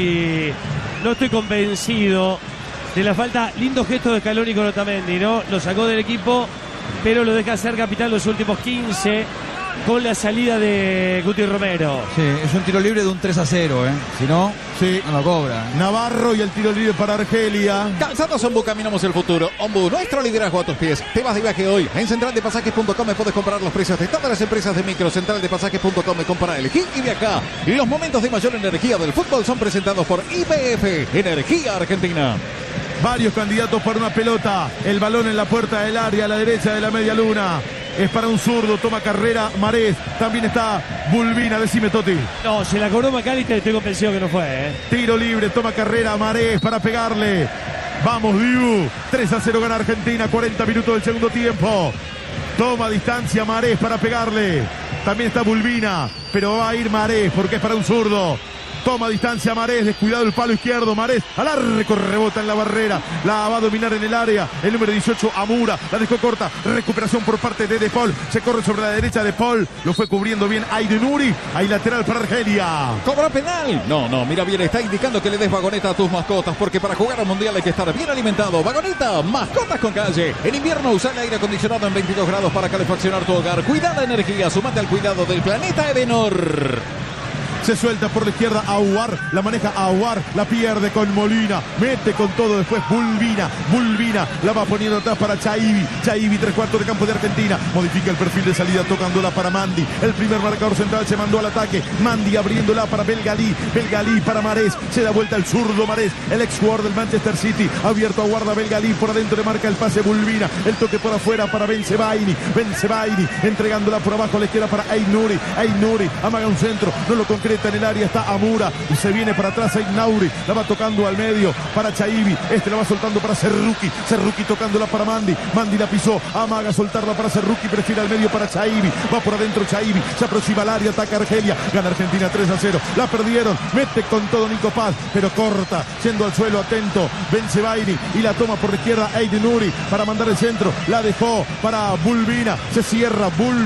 No estoy convencido de la falta. Lindo gesto de Scaloni con Otamendi, ¿no? Lo sacó del equipo, pero lo deja ser capitán los últimos 15 con la salida de Guti Romero. Sí, es un tiro libre de un 3-0, Si no, no lo cobra. Navarro y el tiro libre para Argelia. Calzados Ombu, caminamos el futuro. Ombu, nuestro liderazgo a tus pies. Te vas de viaje hoy. En centraldepasajes.com puedes comprar los precios de todas las empresas de micro. Centraldepasajes.com compra, elegir y viajar. Y los momentos de mayor energía del fútbol son presentados por YPF, Energía Argentina. Varios candidatos para una pelota. El balón en la puerta del área a la derecha de la media luna. Es para un zurdo, toma carrera Marés. También está Bulbina, decime Toti. No, se la cobró Macalister, estoy convencido que no fue. Tiro libre, toma carrera Marés para pegarle. Vamos, Dibu. 3-0 gana Argentina, 40 minutos del segundo tiempo. Toma distancia Marés para pegarle. También está Bulbina, pero va a ir Marés porque es para un zurdo. Toma distancia Marés, descuidado el palo izquierdo. Marés al arco, rebota en la barrera. La va a dominar en el área. El número 18, Amura. La dejó corta. Recuperación por parte de Paul. Se corre sobre la derecha de Paul. Lo fue cubriendo bien Aid Nuri. Hay lateral para Argelia. ¿Cobra penal? No, mira bien. Está indicando que le des Vagoneta a tus mascotas. Porque para jugar al mundial hay que estar bien alimentado. Vagoneta, mascotas con calle. En invierno usa el aire acondicionado en 22 grados para calefaccionar tu hogar. Cuida la energía. Sumate al cuidado del planeta Edenor. Se suelta por la izquierda Aouar, la maneja Aouar, la pierde con Molina, mete con todo después Bulbina, la va poniendo atrás para Chaibi, 3/4 de campo de Argentina, modifica el perfil de salida tocándola para Mandi, el primer marcador central se mandó al ataque, Mandi abriéndola para Belgalí para Marés, se da vuelta el zurdo Marés, el ex jugador del Manchester City, abierto a guarda Belgalí, por adentro le marca el pase Bulbina, el toque por afuera para Bensebaini, entregándola por abajo a la izquierda para Aid Nuri, amaga un centro, no lo concreta en el área, está Amura y se viene para atrás Aid Nuri, la va tocando al medio para Chaibi, la va soltando para Serruki tocándola para Mandi la pisó, amaga soltarla para Serruki, prefiere al medio para Chaibi, va por adentro Chaibi, se aproxima al área, ataca Argelia, gana Argentina 3-0, la perdieron, mete con todo Nico Paz, pero corta, yendo al suelo, atento Bensebaini y la toma por la izquierda Aid Nuri para mandar el centro, la dejó para Bulbina, se cierra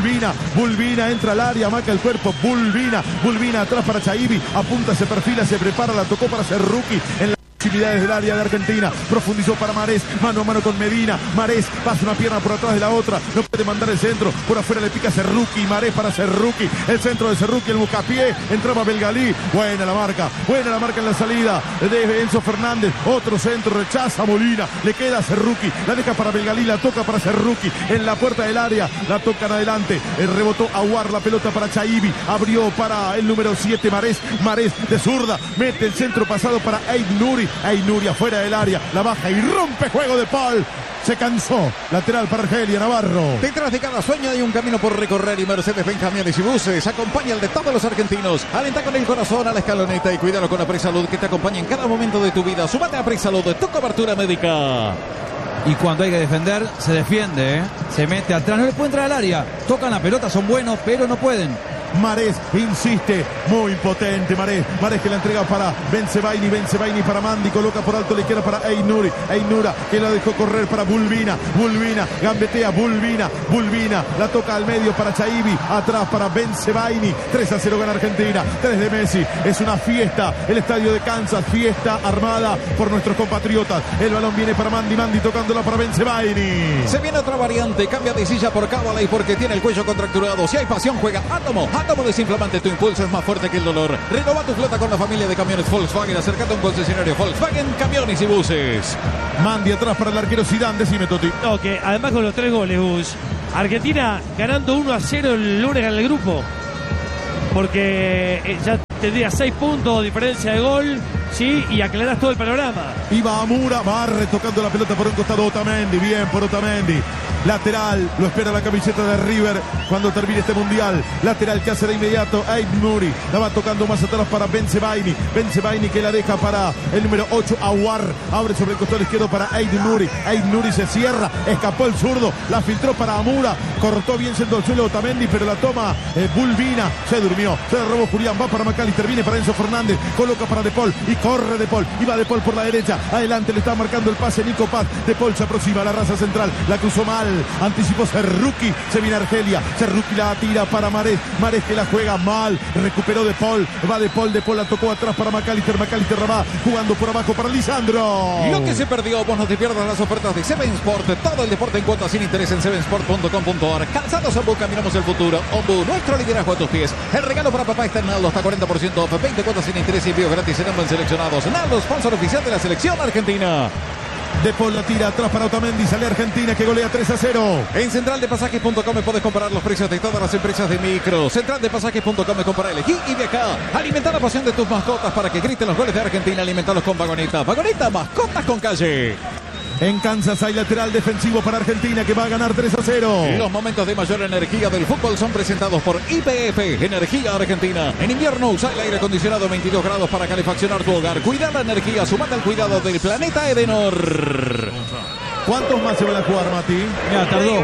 Bulbina entra al área, amaca el cuerpo, Bulbina atrás para Chaibi, apunta, se perfila, se prepara, la tocó para Serruki en la proximidades del área de Argentina, profundizó para Marés, mano a mano con Medina, Marés pasa una pierna por atrás de la otra, no puede mandar el centro, por afuera le pica Serruki, Marés para Serruki, el centro de Serruki, el buscapié, entraba Belgalí, buena la marca en la salida de Enzo Fernández, otro centro, rechaza Molina, le queda Serruki, la deja para Belgalí, la toca para Serruki, en la puerta del área, la tocan adelante, el rebotó Aouar, la pelota para Chaibi, abrió para el número 7 Marés de zurda, mete el centro pasado para Aid Nuri, Einuri afuera del área, la baja y rompe juego de Paul. Se cansó. Lateral para Argelia, Navarro. Detrás de cada sueño hay un camino por recorrer y Mercedes-Benz Camiones y Buses acompaña al de todos los argentinos. Alenta con el corazón a la escaloneta y cuídalo con la Presalud que te acompaña en cada momento de tu vida. Súmate a Presalud, tu cobertura médica. Y cuando hay que defender, se defiende, ¿eh? Se mete atrás, no le puede entrar al área. Tocan la pelota, son buenos, pero no pueden. Marés insiste, muy potente Marés que la entrega para Bensebaini para Mandi, coloca por alto la izquierda para Einuri, que la dejó correr para Bulbina, gambetea Bulbina, la toca al medio para Chaibi, atrás para Bensebaini, 3-0 gana Argentina, 3 de Messi, es una fiesta, el estadio de Kansas, fiesta armada por nuestros compatriotas, el balón viene para Mandi tocándola para Bensebaini. Se viene otra variante, cambia de silla por Cavalay porque tiene el cuello contracturado, si hay pasión juega Átomo desinflamante, tu impulso es más fuerte que el dolor. Renova tu flota con la familia de camiones Volkswagen. Acércate a un concesionario Volkswagen, Camiones y Buses. Mandi atrás para el arquero Zidane, decime Toti. No, que además con los 3 goles, Gus. Argentina ganando 1-0 el lunes en el grupo. Porque ya tendría 6 puntos, diferencia de gol, sí, y aclarás todo el panorama. Iba Amura, barre tocando la pelota por un costado Otamendi, bien por Otamendi. Lateral, lo espera la camiseta de River cuando termine este mundial. Lateral que hace de inmediato Einuri. La va tocando más atrás para Bensebaini que la deja para el número 8, Aouar. Abre sobre el costado izquierdo para Einuri se cierra, escapó el zurdo, la filtró para Amura. Cortó bien siendo el suelo Otamendi, pero la toma Bulbina. Se durmió, se la robó Julián, va para McAllister, viene para Enzo Fernández, coloca para De Paul y corre De Paul. Y va De Paul por la derecha, adelante le está marcando el pase Nico Paz. De Paul se aproxima a la raza central, la cruzó mal. Anticipó Cerruqui, se viene Argelia, Cerruqui la tira para Marés que la juega mal, recuperó De Paul, va De Paul la tocó atrás para McAllister va jugando por abajo para Lisandro. Lo que se perdió, vos no te pierdas las ofertas de Seven Sport, todo el deporte en cuotas sin interés en sevensport.com.ar. Calzados Ombu, caminamos el futuro. Ombu, nuestro liderazgo a tus pies. El regalo para papá está en Naldo, hasta 40% off, 20 cuotas sin interés y envío gratis en ambos seleccionados. Naldo, sponsor oficial de la selección argentina. De Paul la tira atrás para Otamendi, sale Argentina que golea 3-0. En centraldepasajes.com puedes comparar los precios de todas las empresas de micro. Centraldepasajes.com compara, elegí y viaja. Alimenta la pasión de tus mascotas para que griten los goles de Argentina. Alimentalos con Vagoneta. Vagoneta, mascotas con calle. En Kansas hay lateral defensivo para Argentina que va a ganar 3-0. Los momentos de mayor energía del fútbol son presentados por YPF, Energía Argentina. En invierno usa el aire acondicionado 22 grados para calefaccionar tu hogar. Cuida la energía, sumate al cuidado del planeta Edenor. ¿Cuántos más se van a jugar, Mati? Ya, tardó.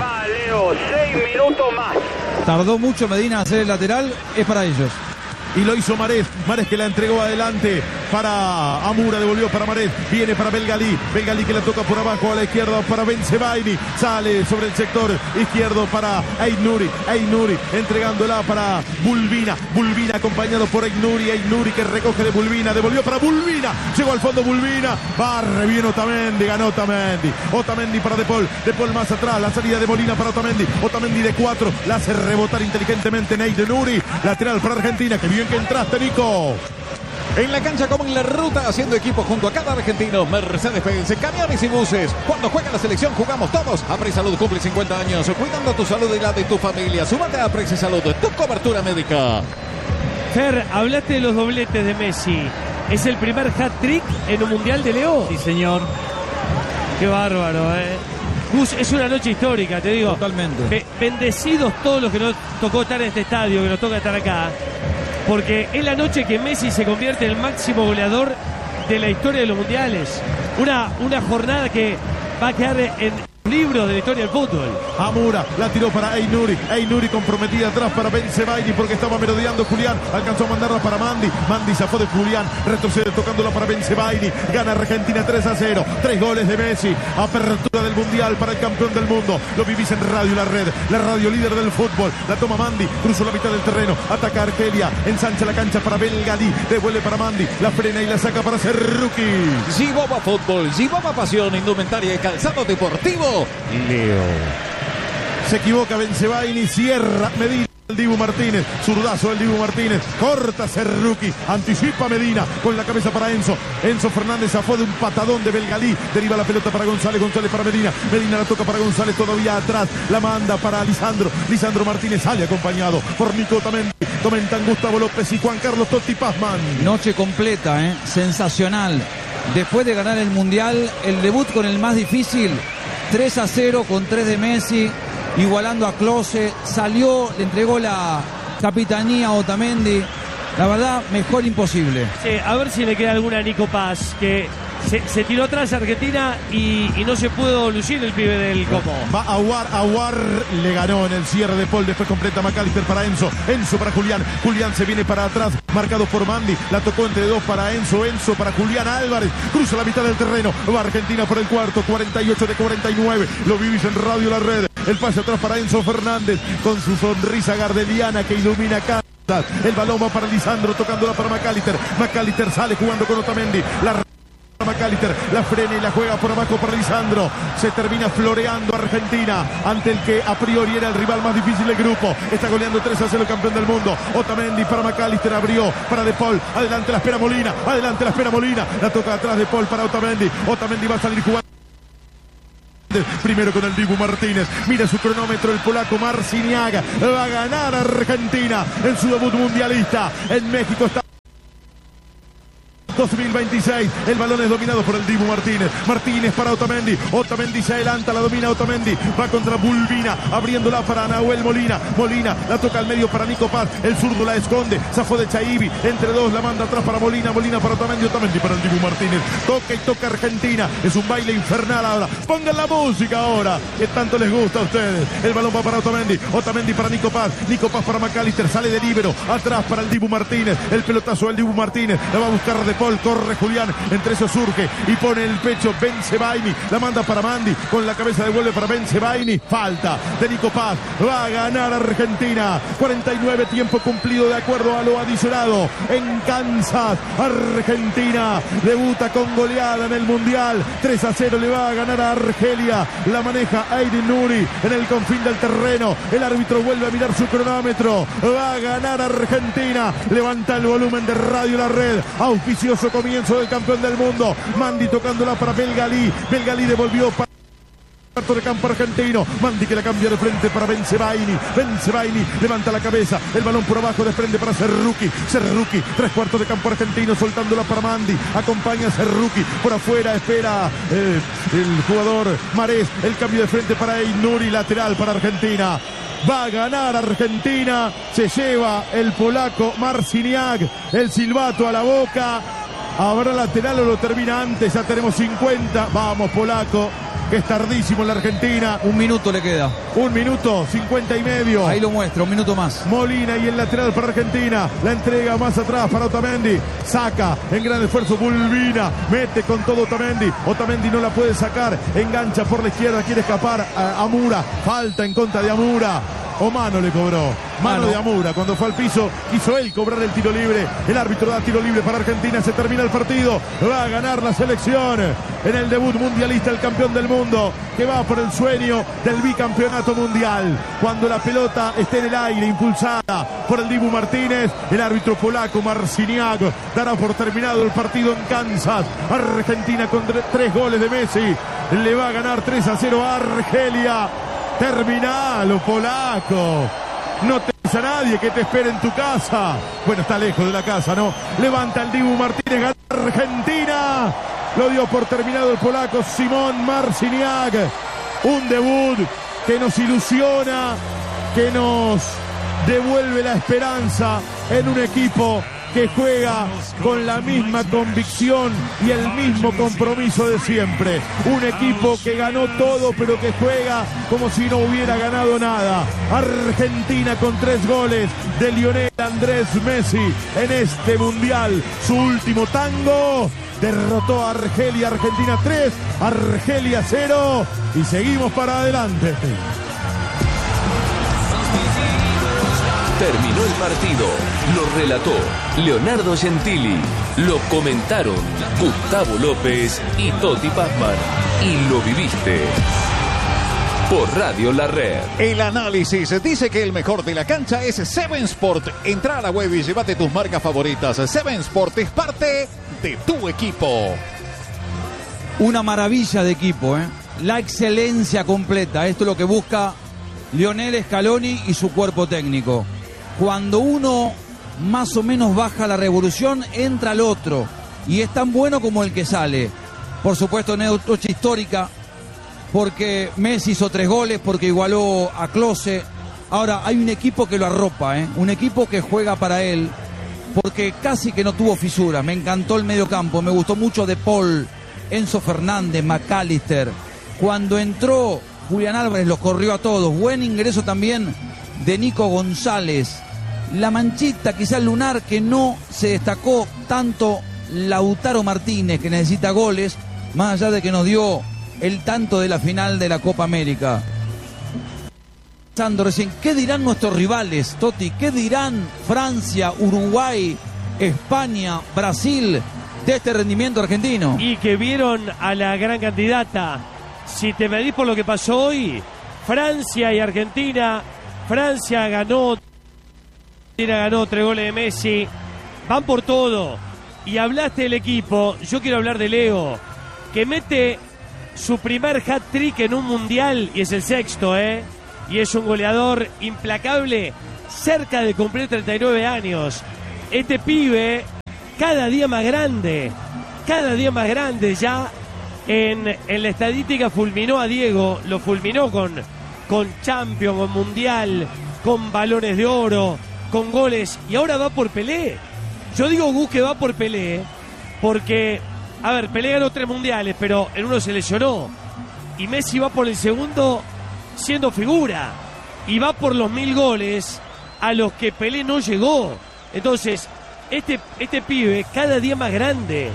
6 minutos más. Tardó mucho Medina a hacer el lateral, es para ellos. Y lo hizo Marés que la entregó adelante para Amura, devolvió para Marés, viene para Belgalí que la toca por abajo a la izquierda para Bensebaini, sale sobre el sector izquierdo para Einuri entregándola para Bulbina acompañado por Einuri que recoge de Bulbina, devolvió para Bulbina, llegó al fondo Bulbina, barre bien Otamendi, ganó Otamendi para De Paul más atrás, la salida de Molina para Otamendi de 4, la hace rebotar inteligentemente Einuri, lateral para Argentina, que bien que entraste, Nico. En la cancha como en la ruta, haciendo equipo junto a cada argentino. Mercedes-Benz, Camiones y Buses. Cuando juega la selección, jugamos todos. Apresalud cumple 50 años, cuidando tu salud y la de tu familia. Súmate a Apresalud, tu cobertura médica. Fer, hablaste de los dobletes de Messi. ¿Es el primer hat-trick en un Mundial de Leo? Sí, señor. Qué bárbaro, Gus, es una noche histórica, te digo. Totalmente. Bendecidos todos los que nos tocó estar en este estadio, que nos toca estar acá. Porque es la noche que Messi se convierte en el máximo goleador de la historia de los mundiales. Una jornada que va a quedar en libros de la historia del fútbol. Amura la tiró para Einuri comprometida atrás para Bensebaini porque estaba merodeando Julián, alcanzó a mandarla para Mandi zafó de Julián, retrocede tocándola para Bensebaini, gana Argentina 3-0, 3 goles de Messi, apertura del mundial para el campeón del mundo, lo vivís en Radio La Red, la radio líder del fútbol, la toma Mandi, cruzó la mitad del terreno, ataca Argelia, ensancha la cancha para Belgalí, devuelve para Mandi, la frena y la saca para Cerruqui. Gibaba Fútbol, Gibaba Pasión, indumentaria y calzado deportivo. Leo. Se equivoca Bensebaini, cierra Medina. El Dibu Martínez, zurdazo del Dibu Martínez, corta Cerruqui, anticipa Medina con la cabeza para Enzo Fernández zafó de un patadón de Belgalí, deriva la pelota para González para Medina la toca para González todavía atrás, la manda para Lisandro Martínez, sale acompañado por Nico Otamendi, comentan Gustavo López y Juan Carlos Totti Pazman. Noche completa, sensacional. después de ganar el Mundial, el debut con el más difícil, 3-0 con 3 de Messi, igualando a Klose, salió, le entregó la capitanía a Otamendi. La verdad, mejor imposible. Sí, a ver si le queda alguna a Nico Paz, que se tiró atrás a Argentina y no se pudo lucir el pibe del Como. Va Aguar le ganó en el cierre de Paul, después completa McAllister para Enzo para Julián, Julián se viene para atrás, marcado por Mandy, la tocó entre dos para Enzo para Julián Álvarez, cruza la mitad del terreno, va Argentina por el cuarto, 48 de 49, lo vivís en Radio La Red, el pase atrás para Enzo Fernández, con su sonrisa gardeliana que ilumina acá. El balón va para Lisandro, tocándola para McAllister sale jugando con Otamendi, McAllister la frena y la juega por abajo para Lisandro. Se termina floreando Argentina ante el que a priori era el rival más difícil del grupo. Está goleando 3-0 el campeón del mundo. Otamendi para McAllister, abrió para De Paul. Adelante la espera Molina. La toca atrás De Paul para Otamendi. Otamendi va a salir jugando. Primero con el Dibu Martínez, mira su cronómetro el polaco Marciniak, va a ganar Argentina en su debut mundialista. En México está 2026, el balón es dominado por el Dibu Martínez para Otamendi se adelanta, la domina Otamendi, va contra Bulbina, abriéndola para Nahuel Molina, la toca al medio para Nico Paz, el zurdo la esconde, zafó de Chaibi, entre dos la manda atrás para Molina para Otamendi para el Dibu Martínez, toca Argentina, es un baile infernal ahora, pongan la música ahora, que tanto les gusta a ustedes, el balón va para Otamendi para Nico Paz para McAllister, sale de líbero, atrás para el Dibu Martínez, el pelotazo del Dibu Martínez, la va a buscar De Paul, corre Julián, entre esos surge y pone el pecho Bensebaini, la manda para Mandy, con la cabeza devuelve para Bensebaini, falta de Nico Paz, va a ganar Argentina, 49 tiempo cumplido de acuerdo a lo adicionado en Kansas. Argentina debuta con goleada en el Mundial, 3-0 le va a ganar a Argelia, la maneja Aydin Nuri en el confín del terreno, el árbitro vuelve a mirar su cronómetro, va a ganar Argentina, levanta el volumen de Radio La Red, auspicioso comienzo del campeón del mundo. Mandy tocándola para Belgalí devolvió para cuarto de campo argentino, Mandy que la cambia de frente para Bensebaini levanta la cabeza, el balón por abajo desprende para Cerruqui, tres cuartos de campo argentino, soltándola para Mandy, acompaña a Cerruqui, por afuera espera el jugador Marés, el cambio de frente para Einuri, lateral para Argentina. Va a ganar Argentina, se lleva el polaco Marciniak, el silbato a la boca. ¿Habrá lateral o lo termina antes? Ya tenemos 50. Vamos, polaco, que es tardísimo en la Argentina. 1 minuto le queda. 1 minuto, 50 y medio. Ahí lo muestra, 1 minuto más. Molina y el lateral para Argentina. La entrega más atrás para Otamendi. Saca en gran esfuerzo Bulbina. Mete con todo Otamendi. Otamendi no la puede sacar. Engancha por la izquierda. Quiere escapar a Amura. Falta en contra de Amura. O mano le cobró. Mano de Amura. Cuando fue al piso, quiso él cobrar el tiro libre. El árbitro da tiro libre para Argentina. Se termina el partido. Va a ganar la selección en el debut mundialista, el campeón del mundo, que va por el sueño del bicampeonato mundial. Cuando la pelota esté en el aire, impulsada por el Dibu Martínez, el árbitro polaco Marciniak dará por terminado el partido en Kansas. Argentina con 3 goles de Messi. Le va a ganar 3-0 a Argelia. Terminalo, polaco. No te dice a nadie que te espere en tu casa. Bueno, está lejos de la casa, ¿no? Levanta el Dibu Martínez, gana Argentina. Lo dio por terminado el polaco Simón Marciniak. Un debut que nos ilusiona, que nos devuelve la esperanza en un equipo que juega con la misma convicción y el mismo compromiso de siempre. Un equipo que ganó todo, pero que juega como si no hubiera ganado nada. Argentina con 3 goles de Lionel Andrés Messi en este mundial. Su último tango derrotó a Argelia. Argentina 3, Argelia 0. Y seguimos para adelante. Terminó el partido, lo relató Leonardo Gentili, lo comentaron Gustavo López y Toti Pazman, y lo viviste por Radio La Red. El análisis dice que el mejor de la cancha es Seven Sport. Entra a la web y llévate tus marcas favoritas. Seven Sport es parte de tu equipo. Una maravilla de equipo, ¿eh? La excelencia completa. Esto es lo que busca Lionel Scaloni y su cuerpo técnico. Cuando uno más o menos baja la revolución, entra el otro. y es tan bueno como el que sale. Por supuesto, noche histórica, porque Messi hizo 3 goles, porque igualó a Klose. Ahora, hay un equipo que lo arropa, un equipo que juega para él, porque casi que no tuvo fisuras. Me encantó el mediocampo, me gustó mucho De Paul, Enzo Fernández, McAllister. Cuando entró Julián Álvarez los corrió a todos. Buen ingreso también de Nico González. La manchita, quizás lunar, que no se destacó tanto Lautaro Martínez, que necesita goles, más allá de que nos dio el tanto de la final de la Copa América. Recién, ¿qué dirán nuestros rivales, Toti? ¿Qué dirán Francia, Uruguay, España, Brasil de este rendimiento argentino? Y que vieron a la gran candidata. Si te medís por lo que pasó hoy, Francia y Argentina, Francia ganó 3 goles de Messi, van por todo. Y hablaste del equipo, yo quiero hablar de Leo, que mete su primer hat-trick en un mundial, y es el 6º, y es un goleador implacable, cerca de cumplir 39 años. Este pibe, cada día más grande, ya en la estadística fulminó a Diego, lo fulminó con Champions, con Mundial, con balones de oro, con goles, y ahora va por Pelé. Yo digo, Gus, que va por Pelé, porque, a ver, Pelé ganó 3 mundiales, pero en uno se lesionó, y Messi va por el segundo siendo figura, y va por los 1000 goles a los que Pelé no llegó. Entonces, este pibe cada día más grande,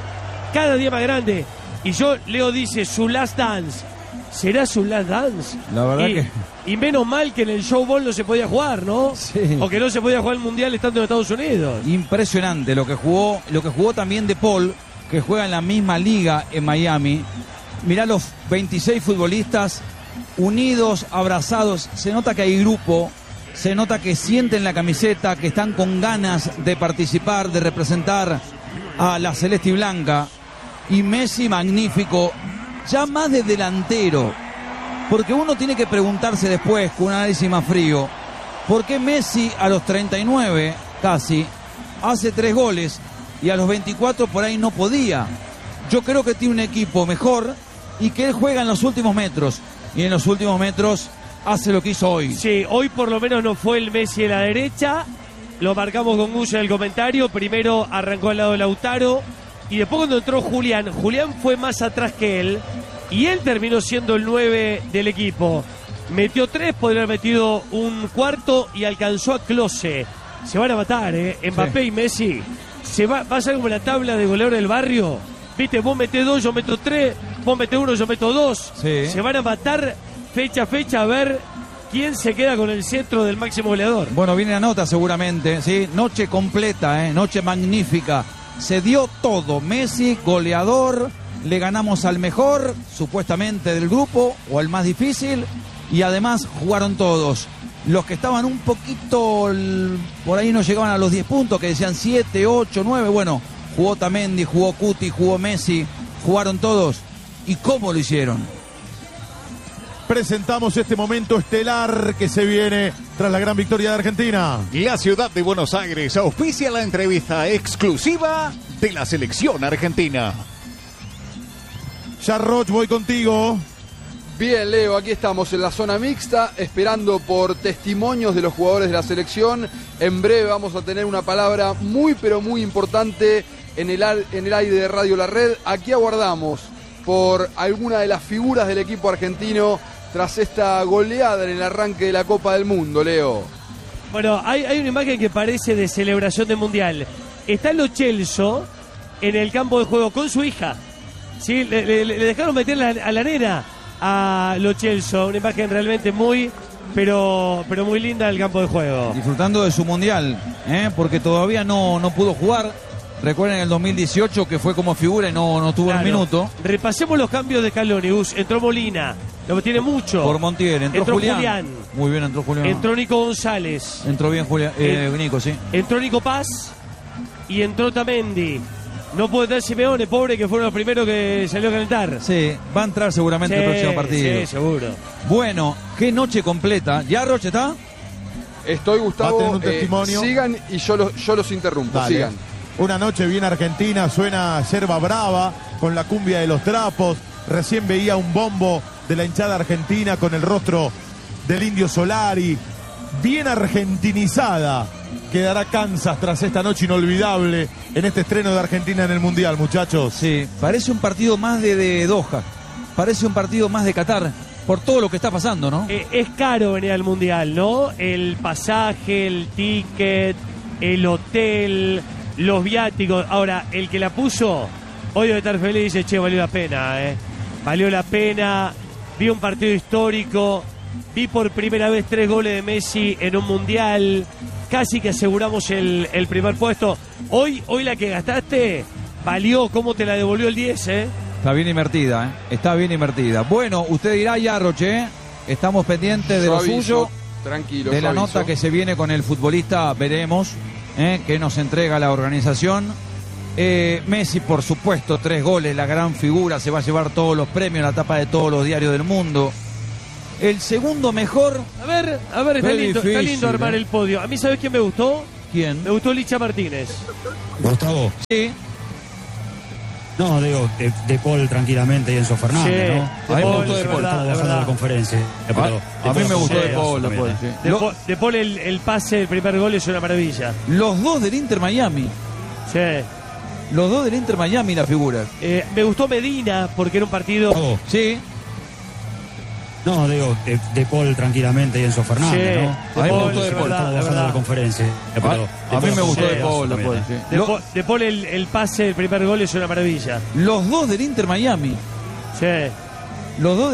y Leo dice, su last dance, ¿será su last dance? La verdad y menos mal que en el showball no se podía jugar, ¿no? Sí. O que no se podía jugar el mundial estando en Estados Unidos. Impresionante lo que jugó también De Paul, que juega en la misma liga en Miami. Mirá los 26 futbolistas unidos, abrazados. Se nota que hay grupo, se nota que sienten la camiseta, que están con ganas de participar, de representar a la celeste y blanca. Y Messi, magnífico, ya más de delantero, porque uno tiene que preguntarse después, con un análisis más frío, ¿por qué Messi a los 39 casi hace 3 goles y a los 24 por ahí no podía? Yo creo que tiene un equipo mejor y que él juega en los últimos metros, y en los últimos metros hace lo que hizo hoy. Sí, hoy por lo menos no fue el Messi de la derecha, lo marcamos con Gus en el comentario. Primero arrancó al lado de Lautaro, y después cuando entró Julián fue más atrás que él, y él terminó siendo el 9 del equipo. Metió 3, podría haber metido un cuarto, y alcanzó a Klose. Se van a matar, Mbappé y Messi. Va a ser como la tabla de goleador del barrio. Viste, vos metés 2, yo meto 3, vos metés 1, yo meto 2. Sí. Se van a matar fecha a fecha, a ver quién se queda con el centro del máximo goleador. Bueno, viene la nota seguramente, ¿sí? Noche completa, noche magnífica. Se dio todo. Messi, goleador, le ganamos al mejor, supuestamente del grupo, o al más difícil, y además jugaron todos. Los que estaban un poquito, por ahí no llegaban a los 10 puntos, que decían 7, 8, 9, bueno, jugó Otamendi, jugó Cuti, jugó Messi, jugaron todos. ¿Y cómo lo hicieron? Presentamos este momento estelar que se viene tras la gran victoria de Argentina. La ciudad de Buenos Aires auspicia la entrevista exclusiva de la selección argentina. Yarroch, voy contigo. Bien, Leo, aquí estamos en la zona mixta, esperando por testimonios de los jugadores de la selección. En breve vamos a tener una palabra muy, pero muy importante en el aire de Radio La Red. Aquí aguardamos por alguna de las figuras del equipo argentino tras esta goleada en el arranque de la Copa del Mundo, Leo. Bueno, hay una imagen que parece de celebración de mundial. Está Lo Celso en el campo de juego con su hija. ¿Sí? Le dejaron meter a la nena a Lo Celso. Una imagen realmente muy, pero muy linda del campo de juego. Disfrutando de su mundial, porque todavía no pudo jugar. Recuerden el 2018 que fue como figura y no tuvo un minuto. Repasemos los cambios de Scaloni. Entró Molina, lo tiene mucho. Por Montiel, entró Julián. Muy bien, entró Julián. Entró Nico González. Entró bien Julián, Nico, sí. Entró Nico Paz y entró Otamendi. No puede entrar Simeone, pobre, que fue uno de los primeros que salió a calentar. Sí, va a entrar seguramente el próximo partido. Sí, seguro. Bueno, qué noche completa. ¿Ya, Roche, está? Estoy, Gustavo. Un testimonio. Sigan y yo los interrumpo. Dale. Sigan. Una noche bien argentina, suena Yerba Brava con la cumbia de los trapos. Recién veía un bombo de la hinchada argentina con el rostro del Indio Solari. Bien argentinizada quedará Kansas tras esta noche inolvidable en este estreno de Argentina en el Mundial, muchachos. Sí, parece un partido más de Doha, parece un partido más de Qatar, por todo lo que está pasando, ¿no? Es caro venir al Mundial, ¿no? El pasaje, el ticket, el hotel, los viáticos. Ahora, el que la puso, hoy debe estar feliz y dice, che, valió la pena, valió la pena. Vi un partido histórico, vi por primera vez 3 goles de Messi en un Mundial, casi que aseguramos el primer puesto. Hoy la que gastaste, valió. ¿Cómo te la devolvió el 10, Está bien invertida, está bien invertida. Bueno, usted dirá ya, Roche, estamos pendientes de lo suyo, tranquilo, de la nota que se viene con el futbolista, veremos qué nos entrega la organización. Messi, por supuesto, 3 goles, la gran figura, se va a llevar todos los premios, la tapa de todos los diarios del mundo. El segundo mejor. A ver, está lindo armar el podio. A mí, ¿sabes quién me gustó? ¿Quién? Me gustó Licha Martínez. Gustavo. Sí. No, digo, de Paul tranquilamente y Enzo Fernández, Sí, ¿no? A mí me gustó De Paul. Estaba bajando la conferencia. A mí me gustó De Paul. De Paul el pase, el primer gol es una maravilla. Los dos del Inter Miami. Sí. Los dos del Inter Miami, la figura. Me gustó Medina porque era un partido. Gustavo. Sí. No, digo, de Paul tranquilamente y Enzo Fernández, Sí, ¿no? A mí me gustó De Paul. Estaba bajando la conferencia. A mí me gustó De Paul. De Paul el pase, el primer gol es una maravilla. Los dos del Inter Miami. Sí. Los dos